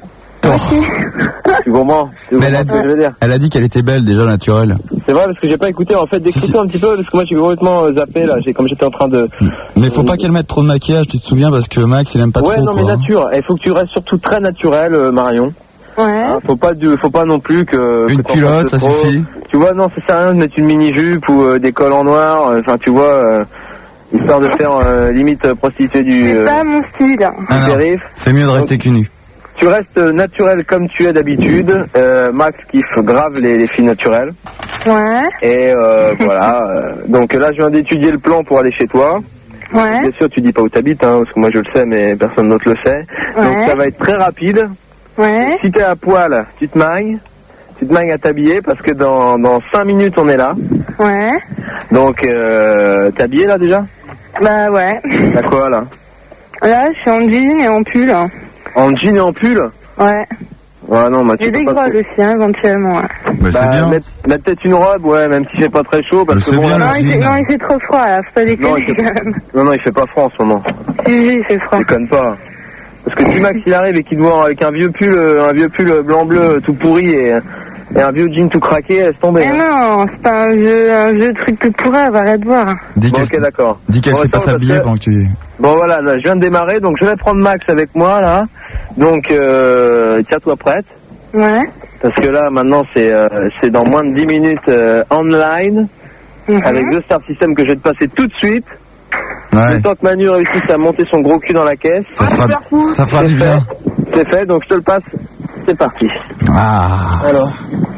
Tu comprends? Mais elle a dit qu'elle était belle déjà, naturelle. C'est vrai, parce que j'ai pas écouté, en fait, d'écouter un petit peu, parce que moi j'ai complètement zappé là, comme j'étais en train de... Mais faut pas qu'elle mette trop de maquillage, tu te souviens, parce que Max il aime pas trop. Ouais, non mais nature, il faut que tu restes surtout très naturel, Marion. Ouais. Hein, faut pas non plus que... Une culotte, ça suffit. Tu vois, non, ça sert à rien de mettre une mini-jupe ou des cols en noir, enfin tu vois... histoire de faire limite prostituée du... C'est pas mon style. Périph. C'est mieux de rester cul nu. Tu restes naturel comme tu es d'habitude. Max kiffe grave les filles naturelles. Ouais. Et voilà. Donc là, je viens d'étudier le plan pour aller chez toi. Ouais. Bien sûr, tu dis pas où t'habites, hein, parce que moi je le sais, mais personne d'autre le sait. Ouais. Donc ça va être très rapide. Ouais. Si t'es à poil, tu te mangues à t'habiller, parce que dans 5 minutes on est là. Ouais. Donc t'es habillé là déjà? Bah ouais. T'as quoi là? Là, je suis en jean et en pull. En jean et en pull? Ouais. Ouais, non, j'ai des grolles aussi, hein, éventuellement. Ouais. Bah, c'est bien. Mettre peut-être une robe, ouais, même si c'est pas très chaud, parce que bon, non, il fait trop froid, là, faut pas déconner quand même. Non, il fait pas froid en ce moment. Si, il fait froid. Déconne pas. Parce que si Max il arrive et qu'il te voit avec un vieux pull blanc-bleu tout pourri et un vieux jean tout craqué, laisse tomber. Mais non, c'est pas un vieux truc tout pourri, arrête de voir. Ok, d'accord. Dis qu'elle sait pas s'habiller pendant que tu... Bon voilà, là, je viens de démarrer, donc je vais prendre Max avec moi, là. Donc, tiens-toi prête. Ouais. Parce que là, maintenant, c'est dans moins de 10 minutes online, avec The Star System que je vais te passer tout de suite. Ouais. Le temps que Manu réussisse à monter son gros cul dans la caisse. Ça fera du bien. C'est fait, donc je te le passe. C'est parti. Ah. Alors.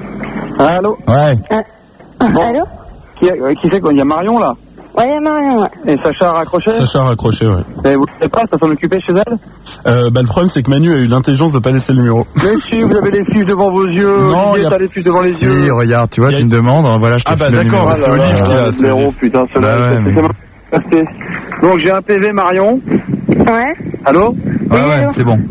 Allô? Ouais. Bon. Allô? Qui c'est quoi? Il y a Marion, là? Ouais, il y a Marion, ouais. Et Sacha a raccroché? Sacha a raccroché, ouais. Mais vous savez pas, ça s'en occupait chez elle? Le problème, c'est que Manu a eu l'intelligence de pas laisser le numéro. Mais si, vous avez les fiches devant vos yeux. Non, t'as les fiches devant les yeux. Si, regarde, tu vois, tu me demandes, voilà, je te file le numéro. Ah bah d'accord, c'est Olive qui a le numéro, putain, cela. Donc j'ai un PV Marion. Ouais. Allô? Ouais, c'est bon.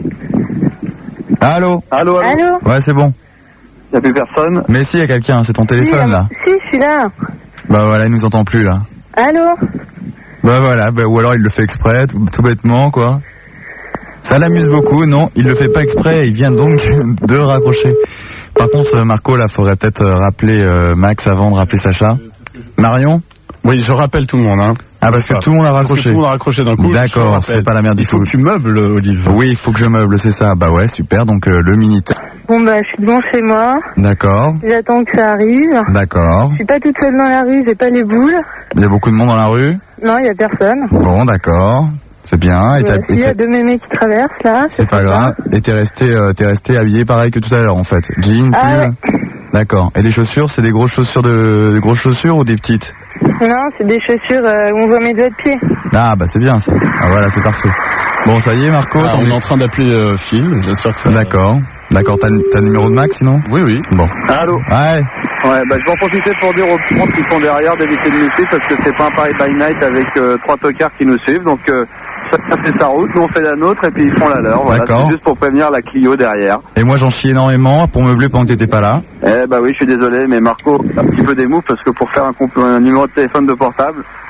Allô? Allô? Ouais, c'est bon. Y'a plus personne? Mais si, y a quelqu'un, c'est ton téléphone, là. Si, je suis là. Bah voilà, il nous entend plus, là. Allô? Bah voilà, ou alors il le fait exprès, tout bêtement, quoi. Ça l'amuse beaucoup, non, il le fait pas exprès, il vient donc de raccrocher. Par contre, Marco, là, faudrait peut-être rappeler Max avant de rappeler Sacha. Marion? Oui, je rappelle tout le monde, hein. Ah, parce que tout le monde a raccroché. Tout le monde a raccroché d'un coup. D'accord, c'est pas la merde du tout. Il faut que tu meubles, Olive. Oui, il faut que je meuble, c'est ça. Bah ouais, super, donc le Minitel. Bon, bah, je suis devant chez moi. D'accord. J'attends que ça arrive. D'accord. Je suis pas toute seule dans la rue, j'ai pas les boules. Il y a beaucoup de monde dans la rue? Non, il y a personne. Bon, d'accord. C'est bien. Il y a deux mémés qui traversent, là. C'est pas grave. Et t'es resté habillé pareil que tout à l'heure, en fait. Jean, pull. Ouais. D'accord. Et les chaussures, c'est des grosses chaussures ou des petites? Non, c'est des chaussures où on voit mes doigts de pied. Ah, bah c'est bien ça. Ah voilà, c'est parfait. Bon, ça y est, Marco. On est en train d'appeler Phil. J'espère que ça... D'accord. T'as le numéro de Max, sinon? Oui. Bon. Allô? Ouais. Ouais, bah je vais en profiter pour dire aux gens qui sont derrière d'éviter de nous suivre parce que c'est pas un Paris by Night avec 3 tocards qui nous suivent. Donc chacun fait sa route, nous on fait la nôtre et puis ils font la leur. Voilà, c'est juste pour prévenir la Clio derrière. Et moi j'en chie énormément pour meubler pendant que t'étais pas là. Eh bah oui, je suis désolé, mais Marco, un petit peu des moves parce que pour faire un numéro de téléphone de portable,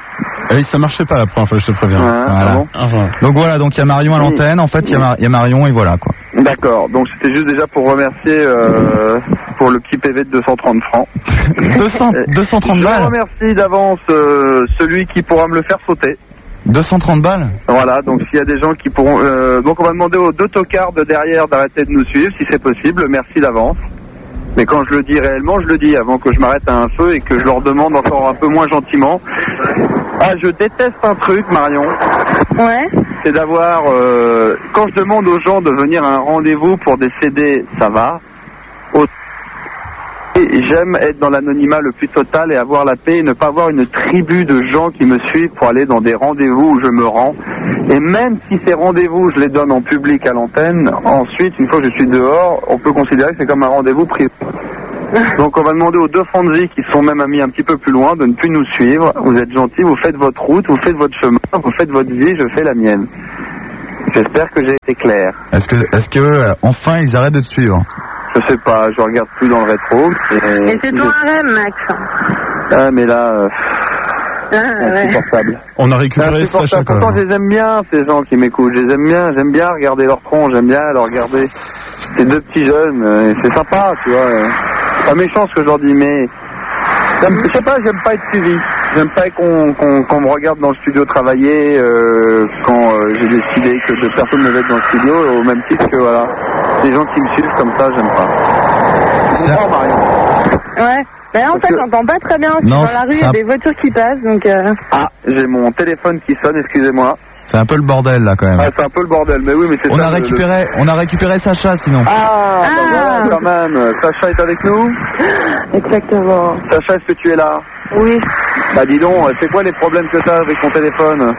Oui, ça marchait pas la première fois, je te préviens. Voilà. bon Donc voilà, donc il y a Marion à l'antenne, en fait il y a Marion et voilà quoi. D'accord, donc c'était juste déjà pour remercier pour le petit PV de 230 francs. 230 balles. Je remercie d'avance celui qui pourra me le faire sauter. 230 balles. Voilà, donc s'il y a des gens qui pourront... donc on va demander aux 2 tocards de derrière d'arrêter de nous suivre, si c'est possible, merci d'avance. Mais quand je le dis réellement, je le dis avant que je m'arrête à un feu et que je leur demande encore un peu moins gentiment. Ah, je déteste un truc, Marion. Ouais. C'est d'avoir... quand je demande aux gens de venir à un rendez-vous pour des CD, ça va. J'aime être dans l'anonymat le plus total et avoir la paix et ne pas avoir une tribu de gens qui me suivent pour aller dans des rendez-vous où je me rends. Et même si ces rendez-vous, je les donne en public à l'antenne, ensuite, une fois que je suis dehors, on peut considérer que c'est comme un rendez-vous privé. Donc on va demander aux 2 Fonzi qui sont même amis un petit peu plus loin de ne plus nous suivre. Vous êtes gentils, vous faites votre route, vous faites votre chemin, vous faites votre vie, je fais la mienne. J'espère que j'ai été clair. Est-ce que enfin ils arrêtent de te suivre? Je sais pas, je regarde plus dans le rétro. Et c'est ton rêve, Max. Ah mais là... insupportable. On a récupéré Sacha quand Pourtant, même. je les aime bien, ces gens qui m'écoutent. Je les aime bien. J'aime bien regarder leur tronc. J'aime bien leur regarder. Ces 2 petits jeunes. C'est sympa, tu vois. C'est pas méchant ce que je leur dis, mais... Je sais pas, j'aime pas être suivi. J'aime pas qu'on me regarde dans le studio travailler quand j'ai décidé que de personne ne va être dans le studio, au même titre que, voilà, des gens qui me suivent comme ça, j'aime pas. C'est bon, Marion. Ouais. Mais en fait, j'entends pas très bien. Non, Dans la rue, il y a des voitures qui passent, donc... Ah, j'ai mon téléphone qui sonne, excusez-moi. C'est un peu le bordel là quand même. Ah, c'est un peu le bordel, mais oui, mais c'est on ça. a récupéré Sacha sinon. Ah, bah voilà, quand même. Sacha est avec nous? Exactement. Sacha, est-ce que tu es là? Oui. Bah dis donc, c'est quoi les problèmes que t'as avec ton téléphone?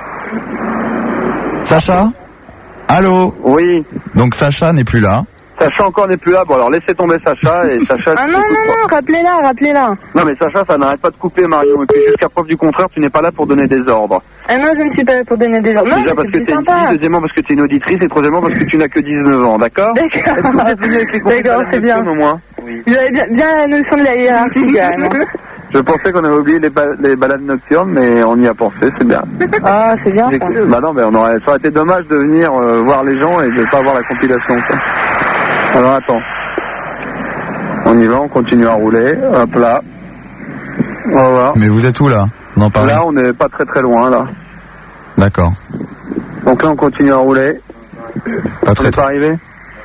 Sacha? Allô? Oui. Donc Sacha n'est plus là. Sacha encore n'est plus là. Bon alors laissez tomber Sacha et Sacha... Ah non, rappelez-la. Non mais Sacha, ça n'arrête pas de couper, Marion. Et puis jusqu'à preuve du contraire, tu n'es pas là pour donner des ordres. Ah non, je ne suis pas là pour donner des ordres. Déjà parce que t'es une fille, deuxièmement parce que t'es une auditrice et troisièmement parce que tu n'as que 19 ans, d'accord? D'accord. Est-ce que vous êtes venu avec les conseils D'accord, c'est bien. au moins? Oui. Vous avez bien la notion de la hiérarchie quand même. Je pensais qu'on avait oublié les balades nocturnes, mais on y a pensé, c'est bien. Ah, c'est bien ça. Bah non, mais ça aurait été dommage de venir voir les gens et de ne pas voir la compilation. Quoi. Alors attends. On y va, on continue à rouler. Hop là. On va voir. Mais vous êtes où là? Non, pas là, on n'est pas très loin là. D'accord. Donc là, on continue à rouler. Pas très. On est pas arrivé.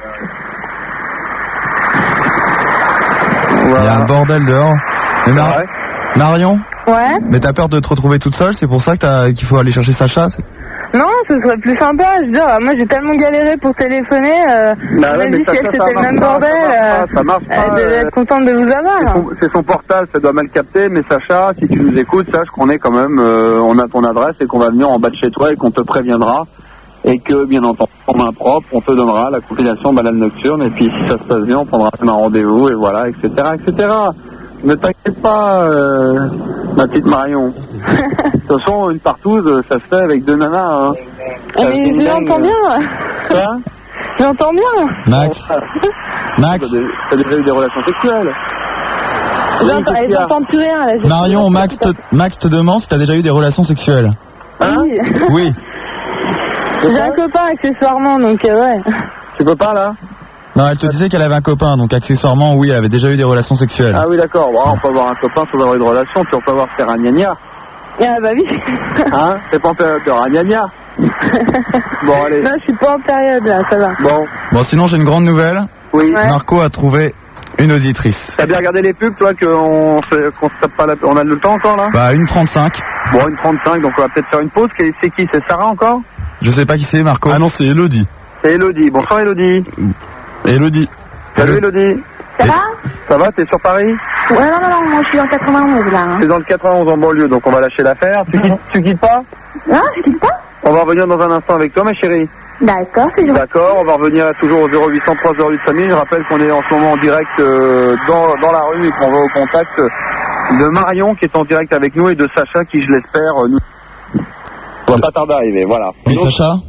Voilà. Il y a un bordel dehors. Mais Marion? Ouais. Mais t'as peur de te retrouver toute seule, c'est pour ça que qu'il faut aller chercher Sacha? Non, ce serait plus sympa. Je veux dire, moi j'ai tellement galéré pour téléphoner. Ouais, si elle c'était le même bordel, ça marche pas. Elle devait être contente de vous avoir. C'est son portable, ça doit mal capter. Mais Sacha, si tu nous écoutes, sache qu'on est quand même, on a ton adresse et qu'on va venir en bas de chez toi et qu'on te préviendra. Et que, bien entendu, en main propre, on te donnera la compilation balade nocturne. Et puis, si ça se passe bien, on prendra un rendez-vous et voilà, etc., etc. Ne t'inquiète pas, ma petite Marion. De toute façon, une partouze, ça se fait avec 2 nanas. Hein. Mais je l'entends bien. Quoi? J'entends bien. Max. T'as déjà eu des relations sexuelles? J'entends plus rien. Là, Marion, Max te demande si t'as déjà eu des relations sexuelles. Hein? Oui. J'ai un copain accessoirement, donc ouais. Tu peux pas là? Non, elle te disait qu'elle avait un copain, donc accessoirement, oui, elle avait déjà eu des relations sexuelles. Ah oui, d'accord. Bon, on peut avoir un copain sans avoir une relation, puis on peut avoir faire un gna-gna. Ah bah oui. Hein? C'est pas en période de gna-gna. Bon, allez. Non, je suis pas en période là, ça va. Bon, sinon j'ai une grande nouvelle. Oui. Ouais. Marco a trouvé une auditrice. T'as bien regardé les pubs, toi, qu'on se tape pas on a le temps encore là? Bah, 1h35. Bon, 1h35, donc on va peut-être faire une pause. C'est qui? C'est Sarah encore? Je sais pas qui c'est, Marco. Ah non, c'est Elodie. C'est Elodie. Bonsoir Elodie. Elodie. Salut Elodie. Ça va? Ça va, t'es sur Paris? Ouais, non, moi je suis dans le 91 là. Hein. T'es dans le 91 en banlieue, donc on va lâcher l'affaire. Tu quittes pas? Non, je quitte pas. On va revenir dans un instant avec toi, ma chérie. D'accord, c'est gentil. D'accord, on va revenir toujours au 0803 08 5000. Je rappelle qu'on est en ce moment en direct dans la rue et qu'on va au contact de Marion qui est en direct avec nous et de Sacha qui, je l'espère, nous... On va pas tarder à arriver, voilà. Oui, Sacha?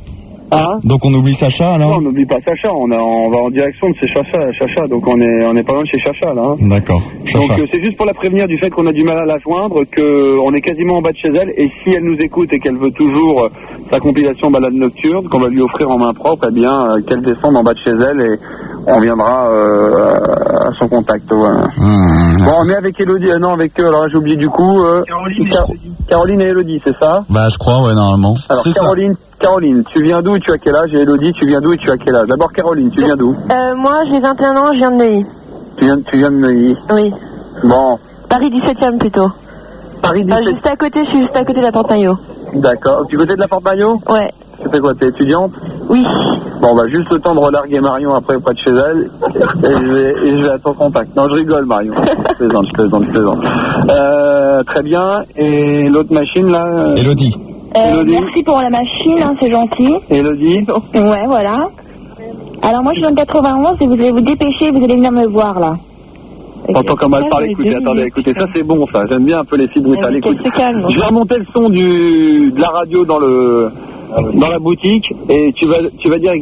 Hein? Donc on oublie Sacha alors? Non, on n'oublie pas Sacha, on va en direction de chez Chacha, donc on est pas loin de chez Chacha là. Hein. D'accord. Donc c'est juste pour la prévenir du fait qu'on a du mal à la joindre, qu'on est quasiment en bas de chez elle, et si elle nous écoute et qu'elle veut toujours sa compilation balade nocturne, qu'on va lui offrir en main propre, eh bien qu'elle descende en bas de chez elle et on viendra à son contact. Voilà. Bon, on est avec Elodie, non avec alors là j'ai oublié du coup. Caroline et Elodie, c'est ça? Bah je crois, ouais, normalement. Alors Caroline, tu viens d'où et tu as quel âge? Et Elodie, tu viens d'où et tu as quel âge? D'abord Caroline, tu viens d'où? Moi j'ai 21 ans, je viens de Neuilly. Tu viens de Neuilly? Oui. Bon. Paris 17e plutôt. Paris 17e. Je suis juste à côté de la Porte Maillot. D'accord. Du côté de la Porte Maillot? Ouais. Tu fais quoi? T'es étudiante? Oui. Bon, bah juste le temps de relarguer Marion après près de chez elle et je vais à ton contact. Non, je rigole Marion. Je plaisante. Très bien. Et l'autre machine là? Elodie. Merci pour la machine, hein, c'est gentil. Elodie? Ouais, voilà. Alors moi je suis dans le 91 et vous allez vous dépêcher, vous allez venir me voir là. T'entends comme elle parle, écoutez, ça c'est bon ça, j'aime bien un peu les filles brutales, écoute. Je vais remonter le son de la radio dans la boutique et tu vas dire